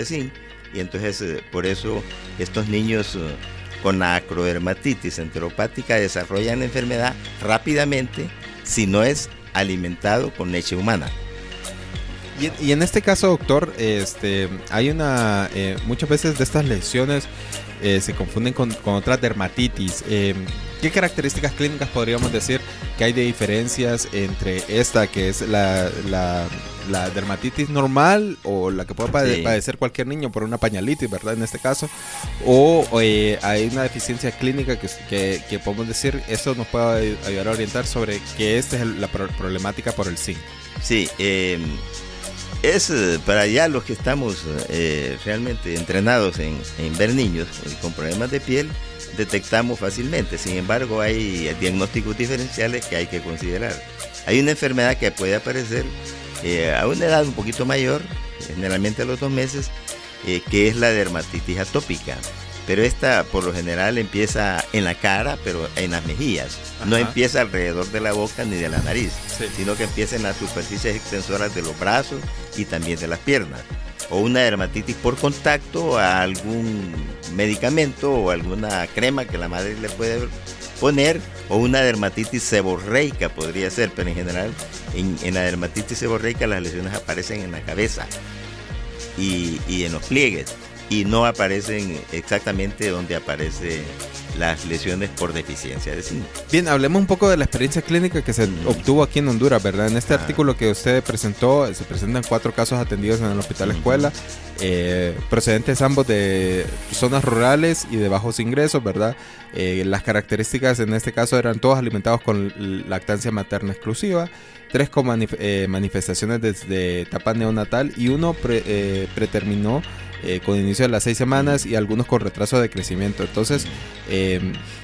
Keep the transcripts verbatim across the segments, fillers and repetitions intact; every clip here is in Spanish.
de zinc, y entonces eh, por eso estos niños eh, con la acrodermatitis enteropática desarrollan la enfermedad rápidamente si no es alimentado con leche humana. Y, y en este caso, doctor, este, hay una, eh, muchas veces de estas lesiones eh, se confunden con, con otras dermatitis. Eh, ¿Qué características clínicas podríamos decir que hay de diferencias entre esta, que es la, la, la dermatitis normal, o la que puede pade- sí. padecer cualquier niño por una pañalitis, ¿verdad? En este caso, o eh, hay una deficiencia clínica que, que, que podemos decir, eso nos puede ayudar a orientar sobre que esta es el, la problemática por el zinc. Sí, eh, es para ya los que estamos eh, realmente entrenados en, en ver niños con problemas de piel, detectamos fácilmente. Sin embargo, hay diagnósticos diferenciales que hay que considerar. Hay una enfermedad que puede aparecer eh, a una edad un poquito mayor, generalmente a los dos meses, eh, que es la dermatitis atópica. Pero esta por lo general empieza en la cara, pero en las mejillas. Ajá. No empieza alrededor de la boca ni de la nariz, sí. sino que empieza en las superficies extensoras de los brazos y también de las piernas. O una dermatitis por contacto a algún medicamento o alguna crema que la madre le puede poner, o una dermatitis seborreica podría ser, pero en general en, en la dermatitis seborreica las lesiones aparecen en la cabeza y, y en los pliegues, y no aparecen exactamente donde aparecen las lesiones por deficiencia de zinc. Bien, hablemos un poco de la experiencia clínica que se mm. obtuvo aquí en Honduras, ¿verdad? En este ah. artículo que usted presentó, se presentan cuatro casos atendidos en el Hospital mm. Escuela, eh, procedentes ambos de zonas rurales y de bajos ingresos, ¿verdad? Eh, las características en este caso eran todos alimentados con lactancia materna exclusiva, tres con manif- eh, manifestaciones desde etapa neonatal y uno pre- eh, preterminó Eh, con inicio de las seis semanas y algunos con retraso de crecimiento. Entonces, eh,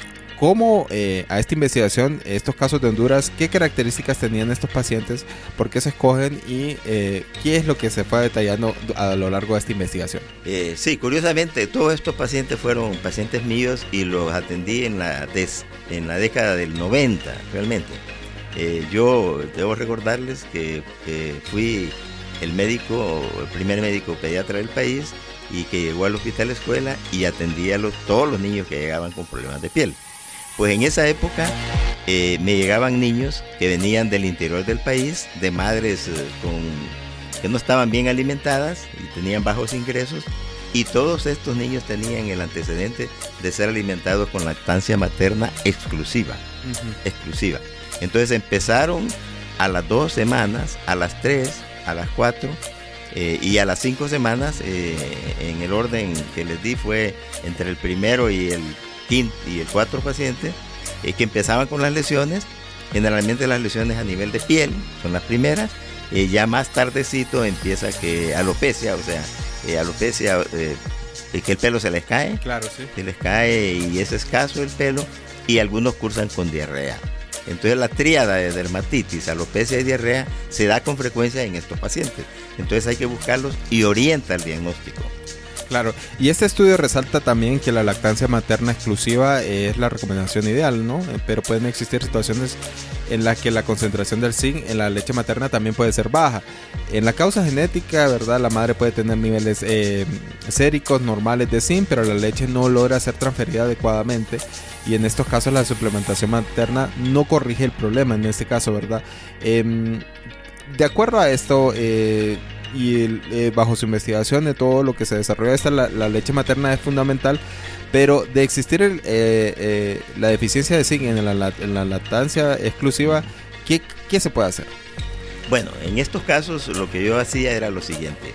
¿cómo eh, a esta investigación, estos casos de Honduras, qué características tenían estos pacientes, por qué se escogen y eh, qué es lo que se fue detallando a lo largo de esta investigación? Eh, sí, curiosamente, todos estos pacientes fueron pacientes míos y los atendí en la, des, en la década del noventa, realmente. Eh, yo debo recordarles que eh, fui el médico, el primer médico pediatra del país, y que llegó al Hospital Escuela y atendía a los, todos los niños que llegaban con problemas de piel. Pues en esa época eh, me llegaban niños que venían del interior del país, de madres eh, con, que no estaban bien alimentadas y tenían bajos ingresos, y todos estos niños tenían el antecedente de ser alimentados con lactancia materna exclusiva, uh-huh. exclusiva. Entonces empezaron a las dos semanas, a las tres, a las cuatro, eh, y a las cinco semanas, eh, en el orden que les di fue entre el primero y el quinto y el cuarto paciente, eh, que empezaban con las lesiones. Generalmente las lesiones a nivel de piel son las primeras, eh, ya más tardecito empieza que alopecia, o sea, eh, alopecia, eh, que el pelo se les cae, claro, sí. se les cae y es escaso el pelo, y algunos cursan con diarrea. Entonces la tríada de dermatitis, alopecia y diarrea se da con frecuencia en estos pacientes. Entonces hay que buscarlos y orienta el diagnóstico. Claro, y este estudio resalta también que la lactancia materna exclusiva es la recomendación ideal, ¿no? Pero pueden existir situaciones en las que la concentración del zinc en la leche materna también puede ser baja. En la causa genética, ¿verdad? La madre puede tener niveles eh, séricos normales de zinc, pero la leche no logra ser transferida adecuadamente. Y en estos casos la suplementación materna no corrige el problema, en este caso, ¿verdad? Eh, de acuerdo a esto, eh, y el, eh, bajo su investigación de todo lo que se desarrolla, esta, la, la leche materna es fundamental, pero de existir el, eh, eh, la deficiencia de zinc en la, en la lactancia exclusiva, ¿qué, ¿qué se puede hacer? Bueno, en estos casos lo que yo hacía era lo siguiente.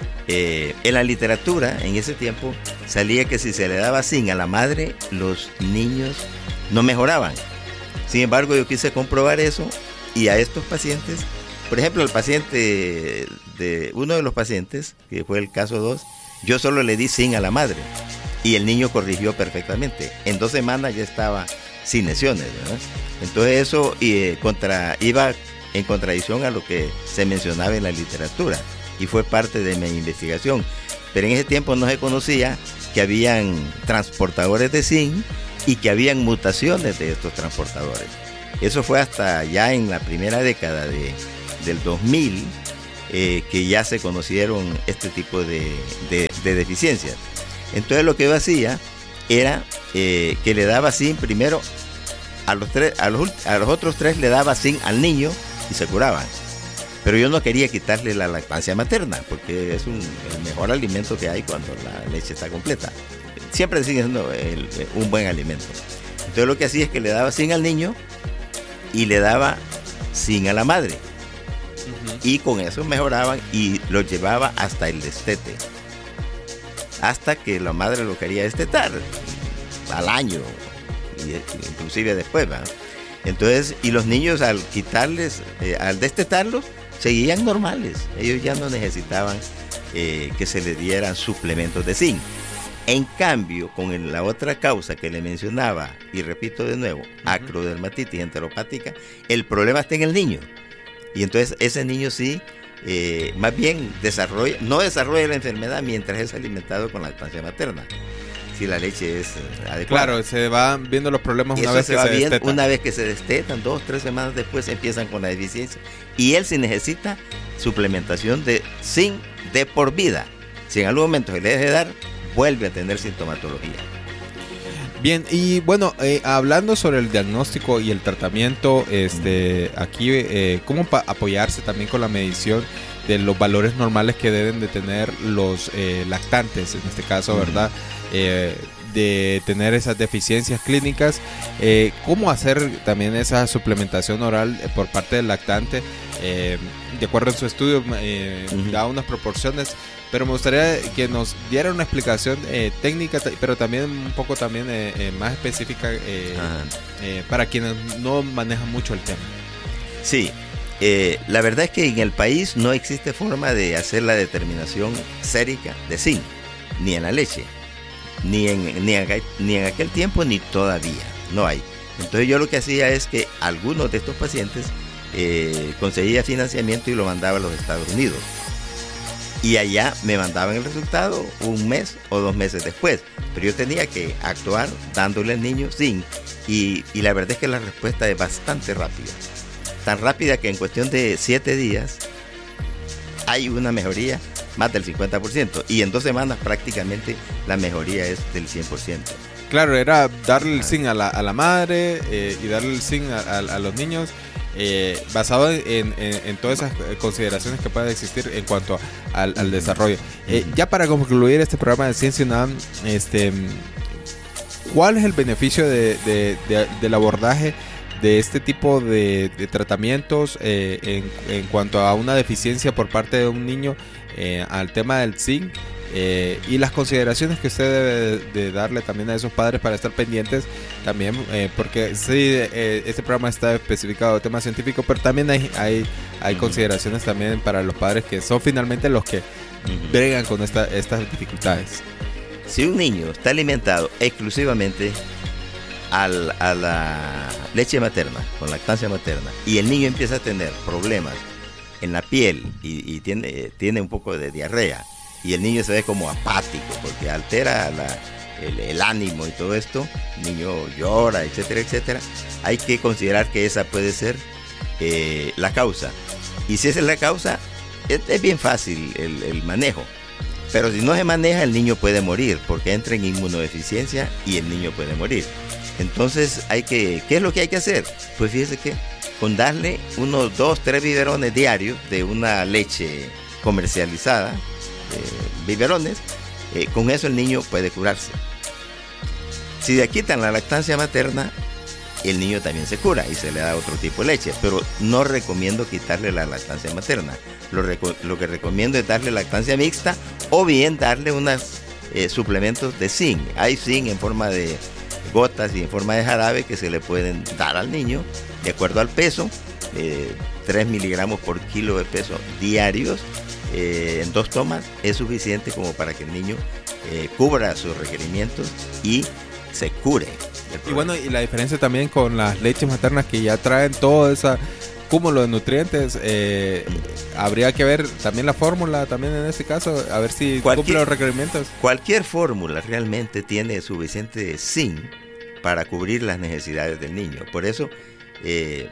Eh, en la literatura, en ese tiempo, salía que si se le daba zinc a la madre, los niños no mejoraban. Sin embargo, yo quise comprobar eso, y a estos pacientes, por ejemplo, el paciente de uno de los pacientes, que fue el caso dos, yo solo le di zinc a la madre y el niño corrigió perfectamente. En dos semanas ya estaba sin lesiones, ¿verdad? Entonces eso eh, contra, iba en contradicción a lo que se mencionaba en la literatura, y fue parte de mi investigación. Pero en ese tiempo no se conocía que habían transportadores de zinc y que habían mutaciones de estos transportadores. Eso fue hasta ya en la primera década de, del dos mil, eh, que ya se conocieron este tipo de, de de deficiencias. Entonces lo que yo hacía era eh, que le daba zinc primero a los, tres, a, los, a los otros tres, le daba zinc al niño y se curaban. Pero yo no quería quitarle la lactancia materna, porque es un, el mejor alimento que hay cuando la leche está completa. Siempre sigue siendo el, un buen alimento. Entonces lo que hacía es que le daba zinc al niño y le daba zinc a la madre. Uh-huh. Y con eso mejoraban y lo llevaba hasta el destete. Hasta que la madre lo quería destetar al año, y inclusive después, ¿verdad? Entonces, y los niños al quitarles, eh, al destetarlos, seguían normales. Ellos ya no necesitaban eh, que se les dieran suplementos de zinc. En cambio, con el, la otra causa que le mencionaba, y repito de nuevo, uh-huh. acrodermatitis enteropática, el problema está en el niño. Y entonces ese niño sí, eh, más bien desarrolla, no desarrolla la enfermedad mientras es alimentado con lactancia materna. Si la leche es adecuada. Claro, se van viendo los problemas una vez se que va se bien, destetan. Una vez que se destetan, dos, tres semanas después empiezan con la deficiencia. Y él sí necesita suplementación de zinc de por vida. Si en algún momento se le deje de dar, vuelve a tener sintomatología. Bien, y bueno, eh, hablando sobre el diagnóstico y el tratamiento, este, aquí, eh, ¿cómo pa- apoyarse también con la medición de los valores normales que deben de tener los eh, lactantes, en este caso, uh-huh. ¿verdad? Eh, de tener esas deficiencias clínicas, eh, cómo hacer también esa suplementación oral por parte del lactante, eh, de acuerdo en su estudio, eh, uh-huh. da unas proporciones, pero me gustaría que nos diera una explicación eh, técnica, pero también un poco también eh, eh, más específica eh, uh-huh. eh, para quienes no manejan mucho el tema. Sí, eh, la verdad es que en el país no existe forma de hacer la determinación sérica de zinc, ni en la leche. Ni en, ni, en aquel, ni en aquel tiempo ni todavía, no hay. Entonces yo lo que hacía es que algunos de estos pacientes eh, conseguía financiamiento y lo mandaba a los Estados Unidos. Y allá me mandaban el resultado un mes o dos meses después. Pero yo tenía que actuar dándole al niño zinc. Y, y la verdad es que la respuesta es bastante rápida. Tan rápida que en cuestión de siete días hay una mejoría más del cincuenta por ciento, y en dos semanas prácticamente la mejoría es del cien por ciento. Claro, era darle el zinc a la, a la madre eh, y darle el zinc a, a, a los niños, eh, basado en, en, en todas esas consideraciones que pueden existir en cuanto a, al, al desarrollo. Eh, ya para concluir este programa de Ciencia UNAM, este, ¿cuál es el beneficio de, de, de, del abordaje de este tipo de, de tratamientos eh, en, en cuanto a una deficiencia por parte de un niño eh, al tema del zinc, eh, y las consideraciones que usted debe de darle también a esos padres para estar pendientes también, eh, porque sí, eh, este programa está especificado de tema científico, pero también hay, hay, hay uh-huh. consideraciones también para los padres que son finalmente los que uh-huh. bregan con esta, estas dificultades. Si un niño está alimentado exclusivamente Al, a la leche materna, con lactancia materna, y el niño empieza a tener problemas en la piel y, y tiene, tiene un poco de diarrea, y el niño se ve como apático porque altera la, el, el ánimo y todo esto, el niño llora, etcétera, etcétera, hay que considerar que esa puede ser eh, la causa. Y si esa es la causa, es, es bien fácil el, el manejo. Pero si no se maneja, el niño puede morir porque entra en inmunodeficiencia y el niño puede morir. Entonces, hay que, ¿qué es lo que hay que hacer? Pues fíjese que con darle unos dos, tres biberones diarios de una leche comercializada, eh, biberones, eh, con eso el niño puede curarse. Si le quitan la lactancia materna, el niño también se cura y se le da otro tipo de leche, pero no recomiendo quitarle la lactancia materna. Lo, reco- lo que recomiendo es darle lactancia mixta o bien darle unos eh, suplementos de zinc. Hay zinc en forma de gotas y en forma de jarabe que se le pueden dar al niño de acuerdo al peso, eh, tres miligramos por kilo de peso diarios, eh, en dos tomas es suficiente como para que el niño eh, cubra sus requerimientos y se cure. Y bueno, y la diferencia también con las leches maternas que ya traen todo ese cúmulo de nutrientes, eh, habría que ver también la fórmula también en este caso, a ver si cualquier, cumple los requerimientos. Cualquier fórmula realmente tiene suficiente zinc para cubrir las necesidades del niño. Por eso, eh,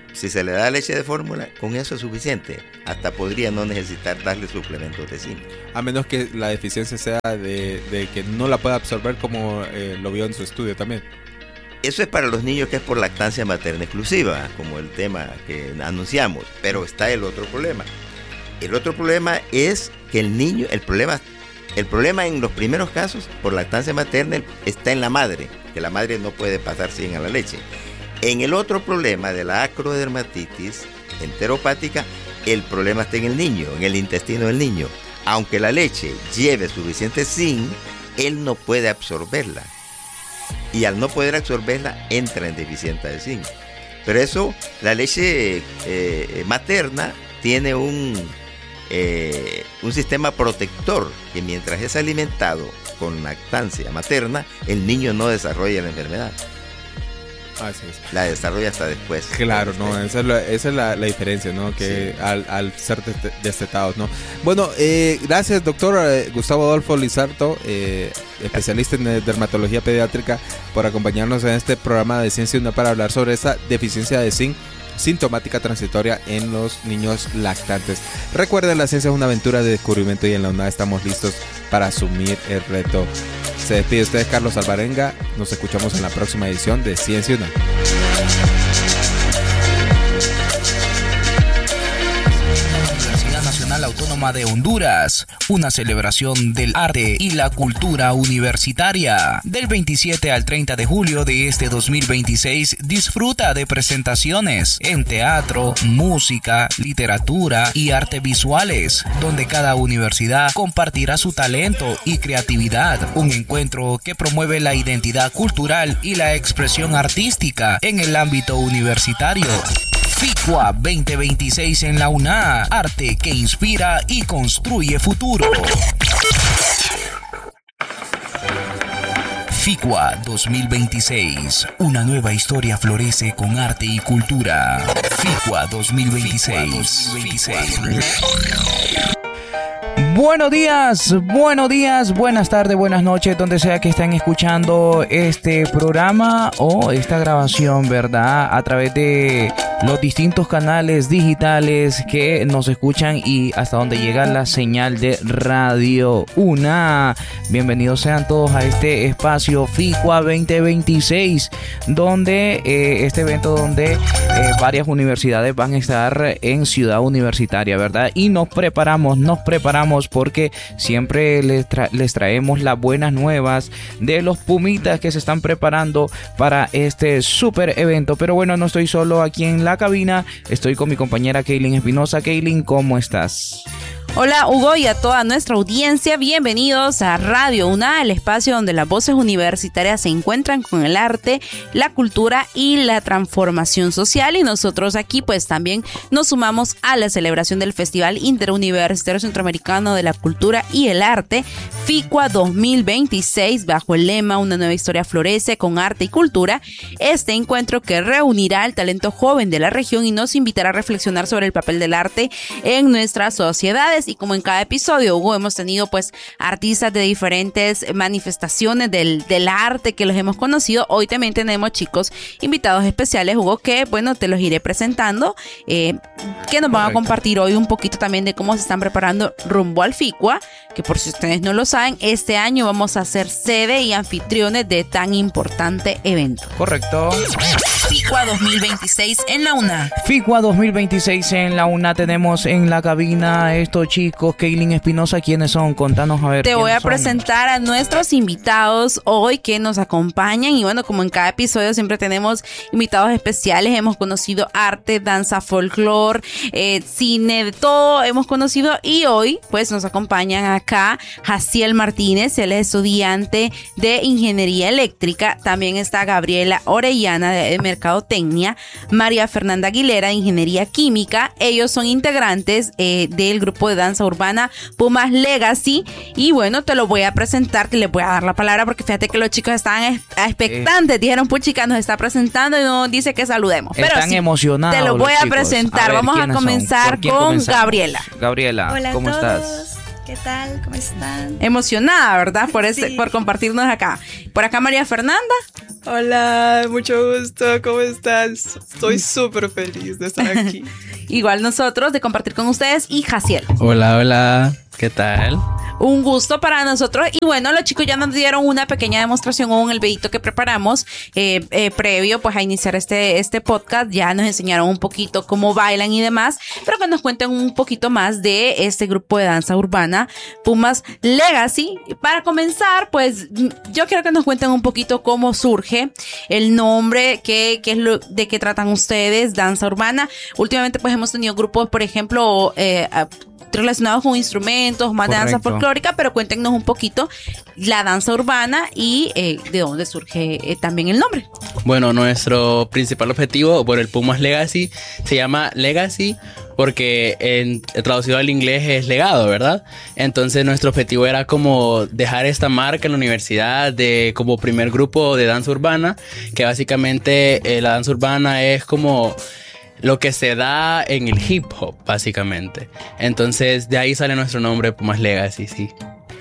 si se le da leche de fórmula, con eso es suficiente. Hasta podría no necesitar darle suplementos de zinc. A menos que la deficiencia sea de, de que no la pueda absorber, como eh, lo vio en su estudio también. Eso es para los niños que es por lactancia materna exclusiva, como el tema que anunciamos. Pero está el otro problema. El otro problema es que el niño, el problema, el problema en los primeros casos por lactancia materna está en la madre, que la madre no puede pasar sin a la leche. En el otro problema de la acrodermatitis enteropática, el problema está en el niño, en el intestino del niño. Aunque la leche lleve suficiente zinc, él no puede absorberla. Y al no poder absorberla, entra en deficiencia de zinc. Pero eso, la leche eh, materna tiene un, eh, un sistema protector que mientras es alimentado con lactancia materna, el niño no desarrolla la enfermedad. Así es. La desarrolla hasta después. Claro, no, esa es la, esa es la, la diferencia, ¿no? Que sí. al, al ser destetados, ¿no? Bueno, eh, gracias, doctor eh, Gustavo Adolfo Lizardo, eh, especialista en dermatología pediátrica, por acompañarnos en este programa de Ciencia Una para hablar sobre esta deficiencia de zinc sintomática transitoria en los niños lactantes. Recuerden, la ciencia es una aventura de descubrimiento y en la UNAD estamos listos para asumir el reto. Se despide usted, Carlos Alvarenga. Nos escuchamos en la próxima edición de Ciencia Una. Autónoma de Honduras, una celebración del arte y la cultura universitaria. Del veintisiete al treinta de julio de este dos mil veintiséis, disfruta de presentaciones en teatro, música, literatura y arte visuales, donde cada universidad compartirá su talento y creatividad. Un encuentro que promueve la identidad cultural y la expresión artística en el ámbito universitario. FICUA veinte veintiséis en la UNAD, arte que inspira y construye futuro. FICUA dos mil veintiséis, una nueva historia florece con arte y cultura. FICUA dos mil veintiséis. Buenos días, buenos días, buenas tardes, buenas noches, donde sea que estén escuchando este programa o esta grabación, ¿verdad? A través de los distintos canales digitales que nos escuchan y hasta donde llega la señal de Radio UNAD. Bienvenidos sean todos a este espacio FICUA veinte veintiséis, donde eh, este evento donde eh, varias universidades van a estar en Ciudad Universitaria, ¿verdad? Y nos preparamos, nos preparamos porque siempre les, tra- les traemos las buenas nuevas de los Pumitas que se están preparando para este súper evento. Pero bueno, no estoy solo aquí en la cabina, estoy con mi compañera Kaylin Espinosa. Kaylin, ¿cómo estás? Hola Hugo y a toda nuestra audiencia, bienvenidos a Radio UNAD, el espacio donde las voces universitarias se encuentran con el arte, la cultura y la transformación social, y nosotros aquí pues también nos sumamos a la celebración del Festival Interuniversitario Centroamericano de la Cultura y el Arte, FICUA dos mil veintiséis, bajo el lema Una nueva historia florece con arte y cultura. Este encuentro que reunirá al talento joven de la región y nos invitará a reflexionar sobre el papel del arte en nuestras sociedades. Y como en cada episodio, Hugo, hemos tenido pues artistas de diferentes manifestaciones del, del arte que los hemos conocido. Hoy también tenemos chicos invitados especiales, Hugo, que bueno, te los iré presentando, eh, que nos van Correcto. a compartir hoy un poquito también de cómo se están preparando rumbo al FICUA, que por si ustedes no lo saben, este año vamos a ser sede y anfitriones de tan importante evento. Correcto. FICUA dos mil veintiséis en la UNAD. FICUA dos mil veintiséis en la UNAD. Tenemos en la cabina estos chicos. Kaylin Espinosa, ¿quiénes son? Contanos a ver. Te voy a son? presentar a nuestros invitados hoy que nos acompañan. Y bueno, como en cada episodio siempre tenemos invitados especiales. Hemos conocido arte, danza, folclore, eh, cine, de todo hemos conocido. Y hoy pues nos acompañan acá Jaciel Martínez. Él es estudiante de Ingeniería Eléctrica. También está Gabriela Orellana de Mercadotecnia, María Fernanda Aguilera de Ingeniería Química. Ellos son integrantes eh, del grupo de danza urbana Pumas Legacy. Y bueno, te lo voy a presentar, te le voy a dar la palabra porque fíjate que los chicos estaban expectantes. Eh. Dijeron, puchica, nos está presentando y nos dice que saludemos. Están Pero sí, emocionados. te lo voy a chicos. presentar. A ver, vamos a comenzar con comenzamos? Gabriela. Gabriela, Hola ¿cómo a todos. estás? ¿Qué tal? ¿Cómo están? Emocionada, ¿verdad? Por, este, Sí. por compartirnos acá. Por acá María Fernanda. Hola, mucho gusto, ¿cómo estás? Estoy súper feliz de estar aquí. Igual nosotros de compartir con ustedes y Jaciel. Hola, hola, ¿qué tal? Un gusto para nosotros. Y bueno, los chicos ya nos dieron una pequeña demostración con el videito que preparamos eh, eh, previo pues a iniciar este, este podcast. Ya nos enseñaron un poquito cómo bailan y demás, pero que nos cuenten un poquito más de este grupo de danza urbana, Pumas Legacy. Para comenzar, pues yo quiero que nos cuenten un poquito cómo surge el nombre, qué, qué es lo de qué tratan ustedes, danza urbana. Últimamente pues hemos tenido grupos, por ejemplo, eh, relacionados con instrumentos, más Correcto. de danza folclórica, pero cuéntenos un poquito la danza urbana y eh, de dónde surge eh, también el nombre. Bueno, nuestro principal objetivo por el Pumas Legacy se llama Legacy porque en, traducido al inglés es legado, ¿verdad? Entonces nuestro objetivo era como dejar esta marca en la universidad de como primer grupo de danza urbana, que básicamente eh, la danza urbana es como lo que se da en el hip hop, básicamente. Entonces, de ahí sale nuestro nombre, Pumas Legacy, sí.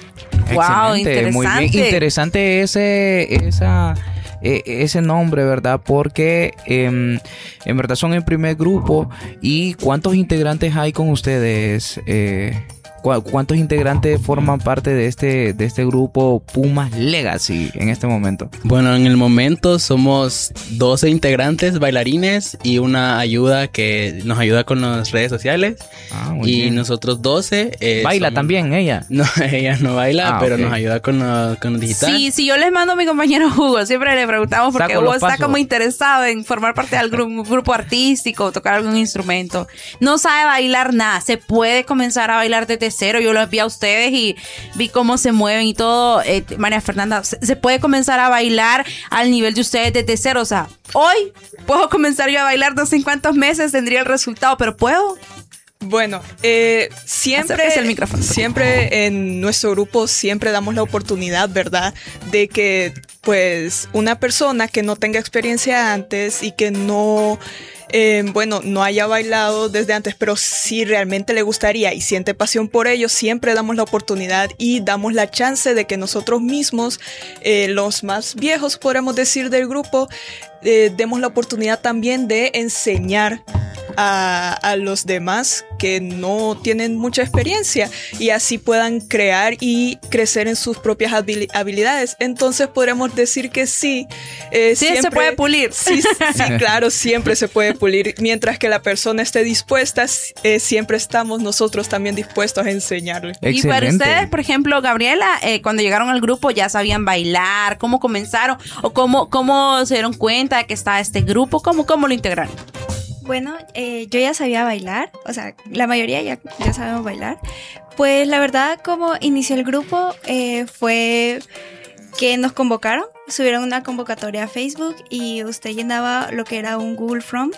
Wow, Excelente, muy bien. interesante. Interesante ese, esa, eh, ese nombre, ¿verdad? Porque eh, en verdad son el primer grupo. ¿Y cuántos integrantes hay con ustedes? Eh, ¿cu- ¿Cuántos integrantes forman parte de este, de este grupo Pumas Legacy en este momento? Bueno, en el momento somos doce integrantes, bailarines y una ayuda que nos ayuda con las redes sociales. Ah, muy Y bien. nosotros doce... eh, ¿Baila somos- también ella? No, ella no baila, Ah, pero ok. nos ayuda con lo, con lo digital. Sí, si yo les mando a mi compañero Hugo, siempre le preguntamos porque Saco Hugo los está pasos. como interesado en formar parte de algún grupo artístico, tocar algún instrumento. No sabe bailar nada, se puede comenzar a bailar desde cero. Yo los vi a ustedes y vi cómo se mueven y todo. Eh, María Fernanda, se, se puede comenzar a bailar al nivel de ustedes desde cero. O sea, hoy puedo comenzar yo a bailar, no sé en cuántos meses tendría el resultado, pero puedo. Bueno, eh, siempre, Acérquese al micrófono. siempre en nuestro grupo siempre damos la oportunidad, ¿verdad? De que pues una persona que no tenga experiencia antes y que no, eh, bueno, no haya bailado desde antes, pero si realmente le gustaría y siente pasión por ello, siempre damos la oportunidad y damos la chance de que nosotros mismos, eh, los más viejos, podríamos decir, del grupo, eh, demos la oportunidad también de enseñar A, a los demás que no tienen mucha experiencia y así puedan crear y crecer en sus propias habili- habilidades. Entonces podremos decir que sí. eh, Sí, se siempre- puede pulir. Sí, sí, claro, siempre se puede pulir. Mientras que la persona esté dispuesta, eh, siempre estamos nosotros también dispuestos a enseñarle. Y para Excelente. ustedes, por ejemplo, Gabriela, eh, cuando llegaron al grupo ya sabían bailar, ¿cómo comenzaron? ¿O cómo, cómo se dieron cuenta de que estaba este grupo? ¿Cómo, cómo lo integraron? Bueno, eh, yo ya sabía bailar, o sea, la mayoría ya, ya sabemos bailar. Pues la verdad, como inició el grupo, eh, fue que nos convocaron, subieron una convocatoria a Facebook y usted llenaba lo que era un Google Form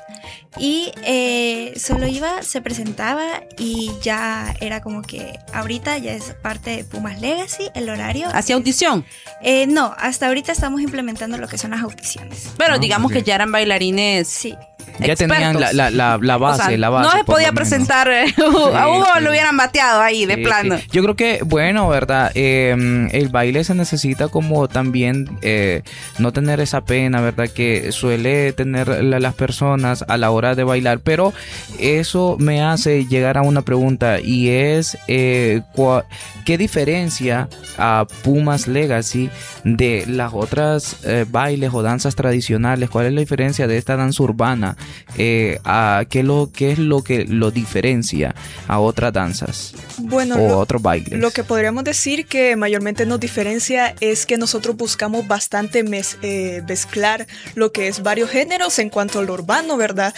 y eh, solo iba, se presentaba y ya era como que ahorita ya es parte de Pumas Legacy, el horario. ¿Hacía audición? Eh, no, hasta ahorita estamos implementando lo que son las audiciones. Pero Ah, digamos ok. que ya eran bailarines. Sí. Ya tenían la, expertos. la, la, la base, O sea, la base. no se por podía lo menos. presentar. eh, a Hugo sí. lo hubieran bateado ahí de Sí, plano. sí. Yo creo que, bueno, ¿verdad? Eh, el baile se necesita como también eh, no tener esa pena, ¿verdad? Que suele tener la- las personas a la hora de bailar. Pero eso me hace llegar a una pregunta y es, eh, cua- ¿qué diferencia a Pumas Legacy de las otras eh, bailes o danzas tradicionales? ¿Cuál es la diferencia de esta danza urbana? Eh, a, ¿qué, lo, ¿Qué es lo que lo diferencia a otras danzas Bueno, o lo- otros bailes? Lo que podríamos decir que mayormente nos diferencia es que nosotros buscamos bastante mez- eh, mezclar lo que es varios géneros en cuanto a lo urbano, ¿verdad?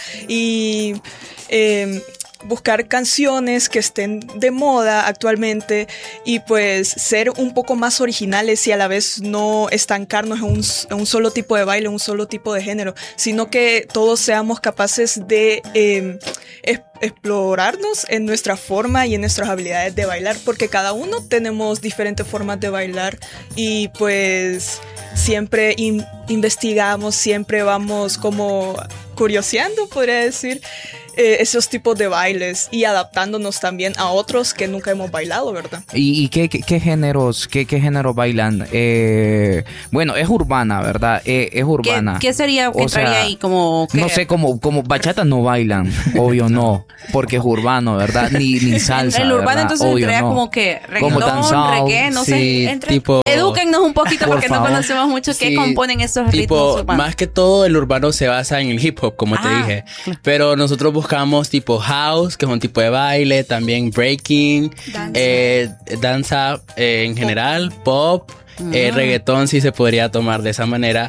Y eh, buscar canciones que estén de moda actualmente y pues ser un poco más originales y a la vez no estancarnos en un, en un solo tipo de baile, en un solo tipo de género, sino que todos seamos capaces de eh, es- explorarnos en nuestra forma y en nuestras habilidades de bailar, porque cada uno tenemos diferentes formas de bailar y pues siempre in- investigamos, siempre vamos como curioseando, podría decir. eh, esos tipos de bailes y adaptándonos también a otros que nunca hemos bailado, ¿verdad? ¿Y, y qué, qué, qué géneros qué, qué géneros bailan? Eh, bueno, es urbana, ¿verdad? Eh, es urbana. ¿Qué, qué sería que O entraría sea, ahí? Como que- No sé, como, como bachata no bailan, obvio no, porque es urbano, ¿verdad? Ni, ni salsa, el urbano ¿verdad? entonces Obvio entraría no. como que Como reggaetón, dancehall, reggae, no sí, sé. Entra- tipo... Edúquennos un poquito Por porque favor. no conocemos mucho qué Sí, componen esos ritmos tipo, urbanos. más que todo el urbano se basa en el hip hop, como te Ah, dije. Pero nosotros buscamos tipo house, que es un tipo de baile, también breaking, Danza. eh, danza eh, en general, pop. Eh, reggaetón sí se podría tomar de esa manera,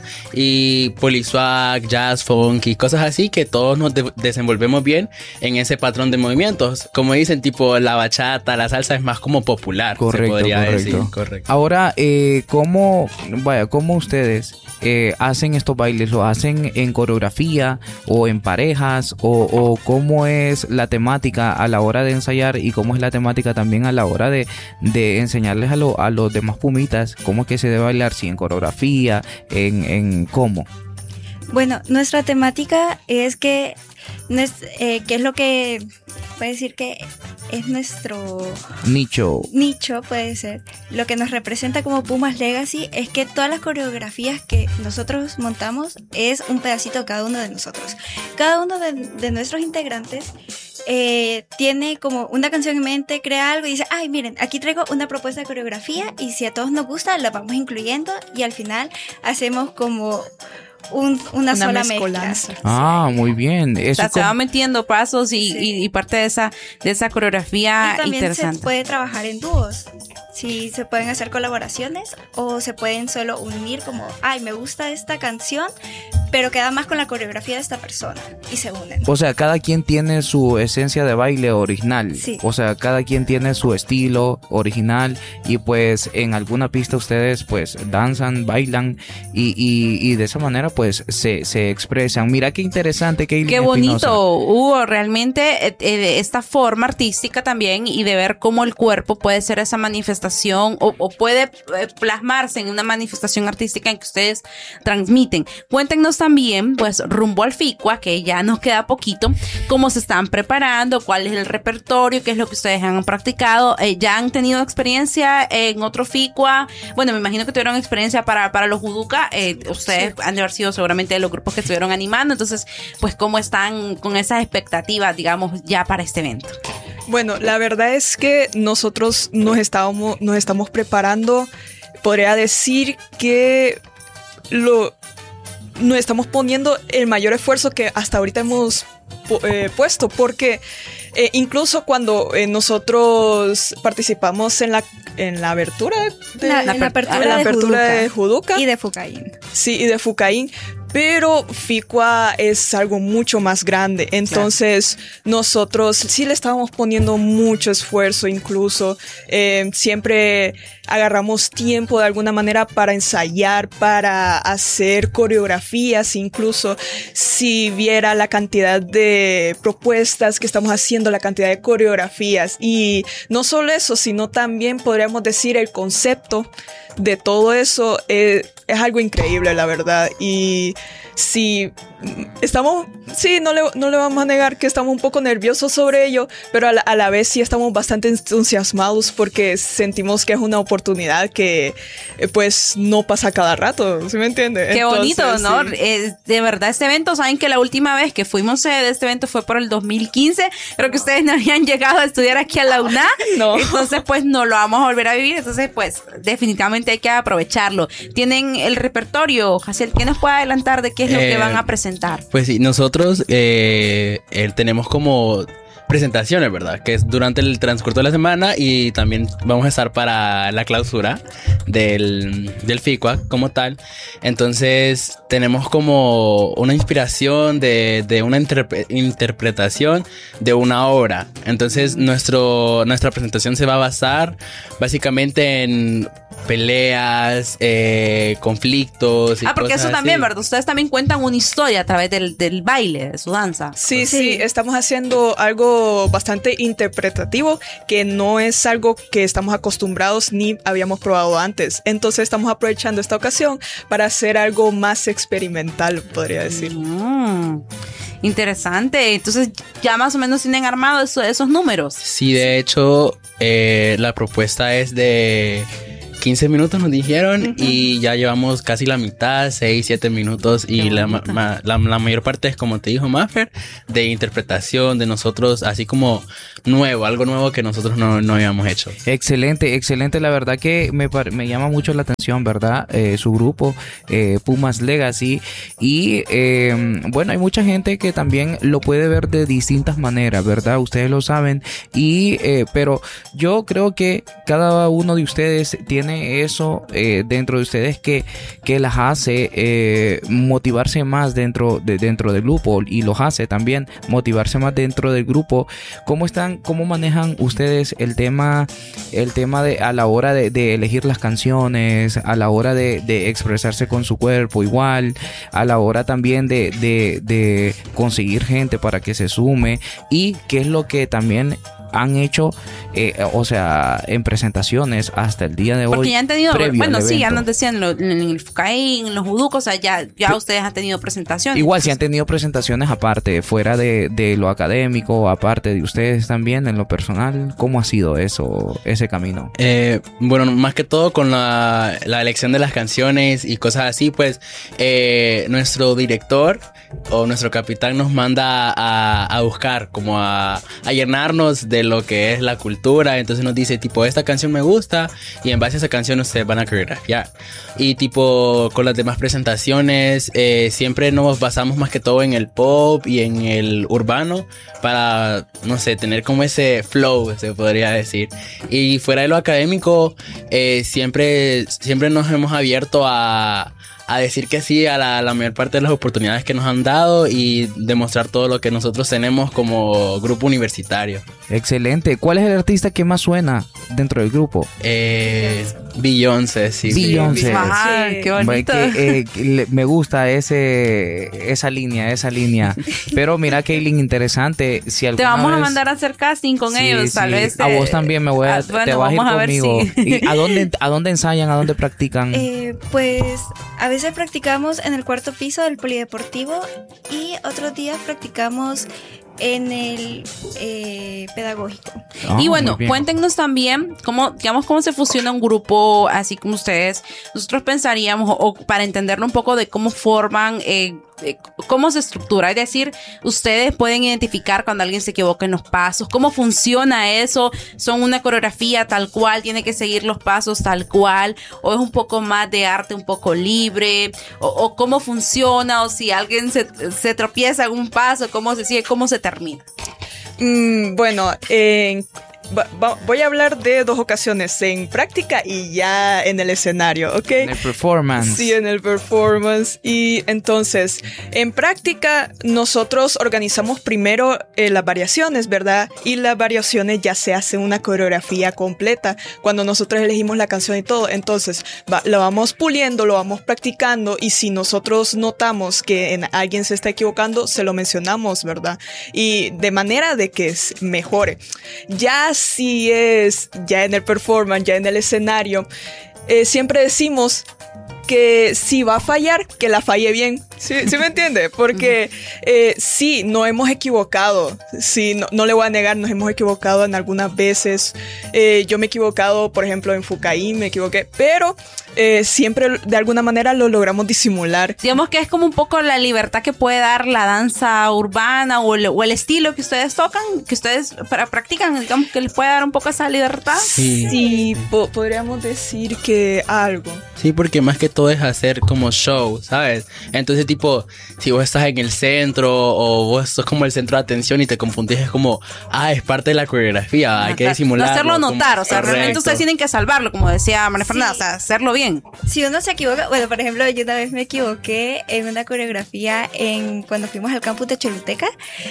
y poliswag, jazz, funk y cosas así, que todos nos de- desenvolvemos bien en ese patrón de movimientos. Como dicen, tipo la bachata, la salsa es más como popular, Correcto, se podría correcto. decir. Correcto. Ahora, eh, ¿cómo, vaya, cómo ustedes eh, hacen estos bailes? ¿Lo hacen en coreografía o en parejas? O, ¿O cómo es la temática a la hora de ensayar? ¿Y cómo es la temática también a la hora de, de enseñarles a, lo- a los demás pumitas cómo es que se debe bailar? Si en coreografía, en, en cómo. Bueno, nuestra temática es que, nues- eh, que es lo que puede decir que es nuestro Nicho. nicho, puede ser. Lo que nos representa como Pumas Legacy es que todas las coreografías que nosotros montamos es un pedacito de cada uno de nosotros. Cada uno de, de nuestros integrantes eh, tiene como una canción en mente, crea algo y dice, ay, miren, aquí traigo una propuesta de coreografía y si a todos nos gusta, la vamos incluyendo y al final hacemos como un- una, Una sola mezcolanza. mezcla. Ah, muy bien. O Eso sea, es se como- va metiendo pasos y, Sí. y- y parte de esa, de esa coreografía Y también interesante. se puede trabajar en dúos. Sí, se pueden hacer colaboraciones o se pueden solo unir como, ay, me gusta esta canción, pero queda más con la coreografía de esta persona y se unen. O sea, cada quien tiene su esencia de baile original. Sí. O sea, cada quien tiene su estilo original y pues en alguna pista ustedes pues danzan, bailan y, y, y de esa manera pues se, se expresan. Mira qué interesante, qué Qué bonito, Hugo, realmente eh, eh, esta forma artística también y de ver cómo el cuerpo puede ser esa manifestación o, o puede eh, plasmarse en una manifestación artística en que ustedes transmiten. Cuéntenos también, pues, rumbo al FICUA, que ya nos queda poquito, cómo se están preparando, cuál es el repertorio, qué es lo que ustedes han practicado. Eh, ¿Ya han tenido experiencia en otro FICUA? Bueno, me imagino que tuvieron experiencia para, para los juduca. Eh, ustedes han de haber sido seguramente de los grupos que estuvieron animando. Entonces, pues, ¿cómo están con esas expectativas, digamos, ya para este evento? Bueno, la verdad es que nosotros nos estábamos, nos estamos preparando. Podría decir que lo, nos estamos poniendo el mayor esfuerzo que hasta ahorita hemos pu- eh, puesto, porque eh, incluso cuando eh, nosotros participamos en la, en la abertura de La- la en la aper- apertura, en la de, apertura Juduca de Juduca. y de Fucaín. Sí, y de Fucaín, pero FICUA es algo mucho más grande. Entonces, nosotros sí le estábamos poniendo mucho esfuerzo, incluso eh, siempre agarramos tiempo de alguna manera para ensayar, para hacer coreografías, incluso si viera la cantidad de propuestas que estamos haciendo, la cantidad de coreografías. Y no solo eso, sino también podríamos decir el concepto de todo eso eh, es algo increíble, la verdad. Y si estamos, sí, no le, no le vamos a negar que estamos un poco nerviosos sobre ello, pero a la, a la vez sí estamos bastante entusiasmados porque sentimos que es una oportunidad que eh, pues no pasa cada rato, ¿sí me entiende? Qué Entonces, bonito, ¿no? sí. Eh, de verdad, este evento, saben que la última vez que fuimos sede de este evento fue por el dos mil quince. Creo que ustedes no habían llegado a estudiar aquí a la U N A. No. Entonces, pues, no lo vamos a volver a vivir. Entonces, pues, definitivamente hay que aprovecharlo. Tienen el repertorio. Jaciel, ¿qué nos puede adelantar de qué es lo Eh, que van a presentar? Pues sí, nosotros eh, eh, tenemos como presentaciones, ¿verdad? Que es durante el transcurso de la semana y también vamos a estar para la clausura del, del FICUA como tal. Entonces tenemos como una inspiración de, de una interpre- interpretación de una obra. Entonces nuestro, nuestra presentación se va a basar básicamente en peleas, eh, conflictos y Ah, porque cosas eso también, así. ¿verdad? Ustedes también cuentan una historia a través del, del baile, de su danza. Sí, Sí. sí, estamos haciendo algo bastante interpretativo que no es algo que estamos acostumbrados ni habíamos probado antes. Entonces estamos aprovechando esta ocasión para hacer algo más experimental, podría decir. Mm. Interesante. Entonces, ya más o menos tienen armado eso, esos números. Sí, de hecho, eh, la propuesta es de quince minutos, nos dijeron, uh-huh. y ya llevamos casi la mitad, seis, siete minutos, y la, ma, ma, la, la mayor parte es, como te dijo Maffer, de interpretación de nosotros, así como nuevo, algo nuevo que nosotros no, no habíamos hecho. Excelente, excelente. La verdad que me, me llama mucho la atención, ¿verdad? Eh, su grupo, eh, Pumas Legacy. Y eh, bueno, hay mucha gente que también lo puede ver de distintas maneras, ¿verdad? Ustedes lo saben. Y eh, pero yo creo que cada uno de ustedes tiene eso eh, dentro de ustedes que, que las hace eh, motivarse más dentro, de, dentro del grupo, y los hace también motivarse más dentro del grupo. ¿Cómo están? ¿Cómo manejan ustedes el tema, el tema de a la hora de, de elegir las canciones, a la hora de, de expresarse con su cuerpo igual, a la hora también de, de, de conseguir gente para que se sume, y qué es lo que también han hecho, eh, o sea, en presentaciones hasta el día de hoy? Porque ya han tenido, bueno, sí, ya nos decían lo, en el Fucaí, en los Juducos, o sea, ya, ya sí. Ustedes han tenido presentaciones. Igual, si han tenido presentaciones aparte, fuera de, de lo académico, aparte de ustedes también, en lo personal, ¿cómo ha sido eso, ese camino? Eh, bueno, más que todo con la, la elección de las canciones y cosas así, pues, eh, nuestro director o nuestro capitán nos manda a, a buscar, como a, a llenarnos de lo que es la cultura. Entonces nos dice, tipo, esta canción me gusta, y en base a esa canción ustedes van a coreografiar. Y tipo, con las demás presentaciones, eh, siempre nos basamos más que todo en el pop y en el urbano, para, no sé, tener como ese flow, se podría decir. Y fuera de lo académico, eh, siempre, siempre nos hemos abierto a... a decir que sí a la, la mayor parte de las oportunidades que nos han dado, y demostrar todo lo que nosotros tenemos como grupo universitario. Excelente. ¿Cuál es el artista que más suena dentro del grupo? Eh, Beyoncé, sí. Beyoncé. Ajá, sí. Qué bonito. Que, eh, le, me gusta ese, esa línea, esa línea. Pero mira, Kaylin, interesante. Si te vamos vez... a mandar a hacer casting con sí, ellos, sí. tal vez. A vos también me voy a, ah, bueno, te vas a ir conmigo. A, si... ¿Y a dónde, a dónde ensayan? ¿A dónde practican? Eh, pues a veces practicamos en el cuarto piso del polideportivo, y otros días practicamos en el eh, pedagógico. Oh, y bueno, cuéntenos también cómo, digamos, cómo se fusiona un grupo así como ustedes. Nosotros pensaríamos, o, o para entenderlo un poco, de cómo forman, eh, eh, cómo se estructura. Es decir, ustedes pueden identificar cuando alguien se equivoca en los pasos. ¿Cómo funciona eso? ¿Son una coreografía tal cual? ¿Tiene que seguir los pasos tal cual? ¿O es un poco más de arte, un poco libre? ¿O, o cómo funciona? ¿O si alguien se, se tropieza en un paso, cómo se sigue? ¿Cómo se termina? Mm, bueno, eh, va, va, voy a hablar de dos ocasiones, en práctica y ya en el escenario, ¿ok? En el performance. Sí, en el performance. Y entonces, en práctica, nosotros organizamos primero eh, las variaciones, ¿verdad? Y las variaciones ya se hace una coreografía completa cuando nosotros elegimos la canción y todo. Entonces, va, lo vamos puliendo, lo vamos practicando, y si nosotros notamos que en alguien se está equivocando, se lo mencionamos, ¿verdad? Y de manera de que mejore. Ya si es ya en el performance, ya en el escenario, eh, siempre decimos que si va a fallar, que la falle bien. ¿Sí, ¿sí me entiende? Porque eh, sí, nos hemos equivocado. Sí, no, no le voy a negar, nos hemos equivocado en algunas veces. Eh, yo me he equivocado, por ejemplo, en Fucaí, me equivoqué, pero eh, siempre de alguna manera lo logramos disimular. Digamos que es como un poco la libertad que puede dar la danza urbana, o el, o el estilo que ustedes tocan, que ustedes para, practican, digamos que les puede dar un poco esa libertad. Sí, sí po- podríamos decir que algo. Sí, porque más que todo es hacer como show, ¿sabes? Entonces, tipo, si vos estás en el centro, o vos sos como el centro de atención y te confundís, es como, ah, es parte de la coreografía, hay que disimularlo. No hacerlo notar, como, o sea, correcto. realmente ustedes tienen que salvarlo, como decía María Fernanda, sí. O sea, hacerlo bien. Si uno se equivoca, bueno, por ejemplo, yo una vez me equivoqué en una coreografía en cuando fuimos al campus de Choluteca,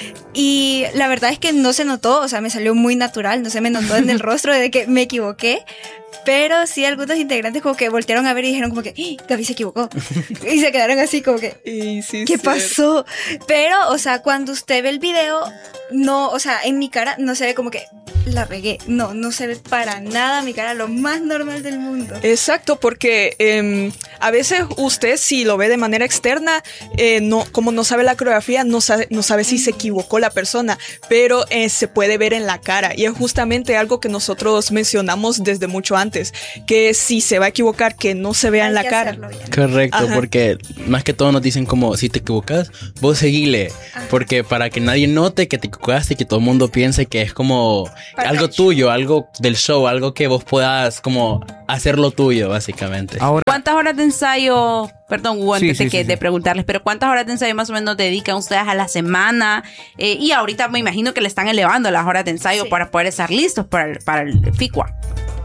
y la verdad es que no se notó, o sea, me salió muy natural, no se me notó en el rostro de que me equivoqué. Pero sí algunos integrantes como que voltearon a ver y dijeron como que ¡Ah! Gaby se equivocó. Y se quedaron así como que Y sí, ¿qué ser. pasó? Pero, o sea, cuando usted ve el video, no, o sea, en mi cara no se ve como que la regué. No, no se ve para nada mi cara, lo más normal del mundo. Exacto, porque eh, a veces usted si lo ve de manera externa, eh, no, como no sabe la coreografía, no sabe, no sabe si se equivocó la persona, pero eh, se puede ver en la cara y es justamente algo que nosotros mencionamos desde mucho antes, que si se va a equivocar, que no se vea Hay en la que cara. hacerlo bien. Correcto, Ajá. porque más que todo nos dicen como si te equivocas, vos seguile, Ajá. porque para que nadie note que te equivocaste y que todo el mundo piense que es como Para algo hecho. tuyo, algo del show, algo que vos puedas como hacer lo tuyo básicamente. Ahora, ¿Cuántas horas de ensayo, perdón Hugo, Sí, antes sí, de, que, sí, de sí. preguntarles, pero cuántas horas de ensayo más o menos dedican ustedes a la semana? Eh, y ahorita me imagino que le están elevando las horas de ensayo Sí. para poder estar listos para el, para el FICUA.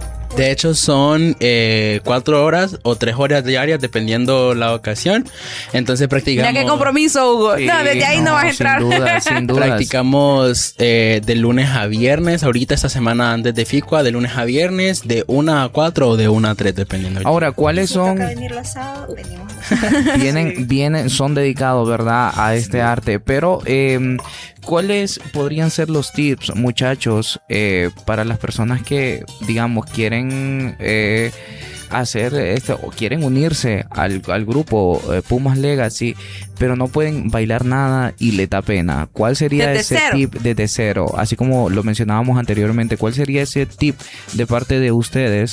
De hecho son eh, cuatro horas o tres horas diarias dependiendo la ocasión. Entonces practicamos. Mira qué compromiso, Hugo. sí, no, desde ahí no, vas a entrar. Sin duda, sin duda. Practicamos eh, de lunes a viernes. Ahorita esta semana antes de FICUA, de lunes a viernes, de una a cuatro o de una a tres, dependiendo. Ahora, ¿cuáles Si son? toca venir los sábados, venimos. Vienen, vienen, son dedicados, ¿verdad? A este arte. Pero, eh, ¿cuáles podrían ser los tips, muchachos, eh, para las personas que, digamos, quieren eh, hacer este o quieren unirse al, al grupo eh, Pumas Legacy, pero no pueden bailar nada y les da pena? ¿Cuál sería Desde ese cero. tip desde cero? Así como lo mencionábamos anteriormente, ¿cuál sería ese tip de parte de ustedes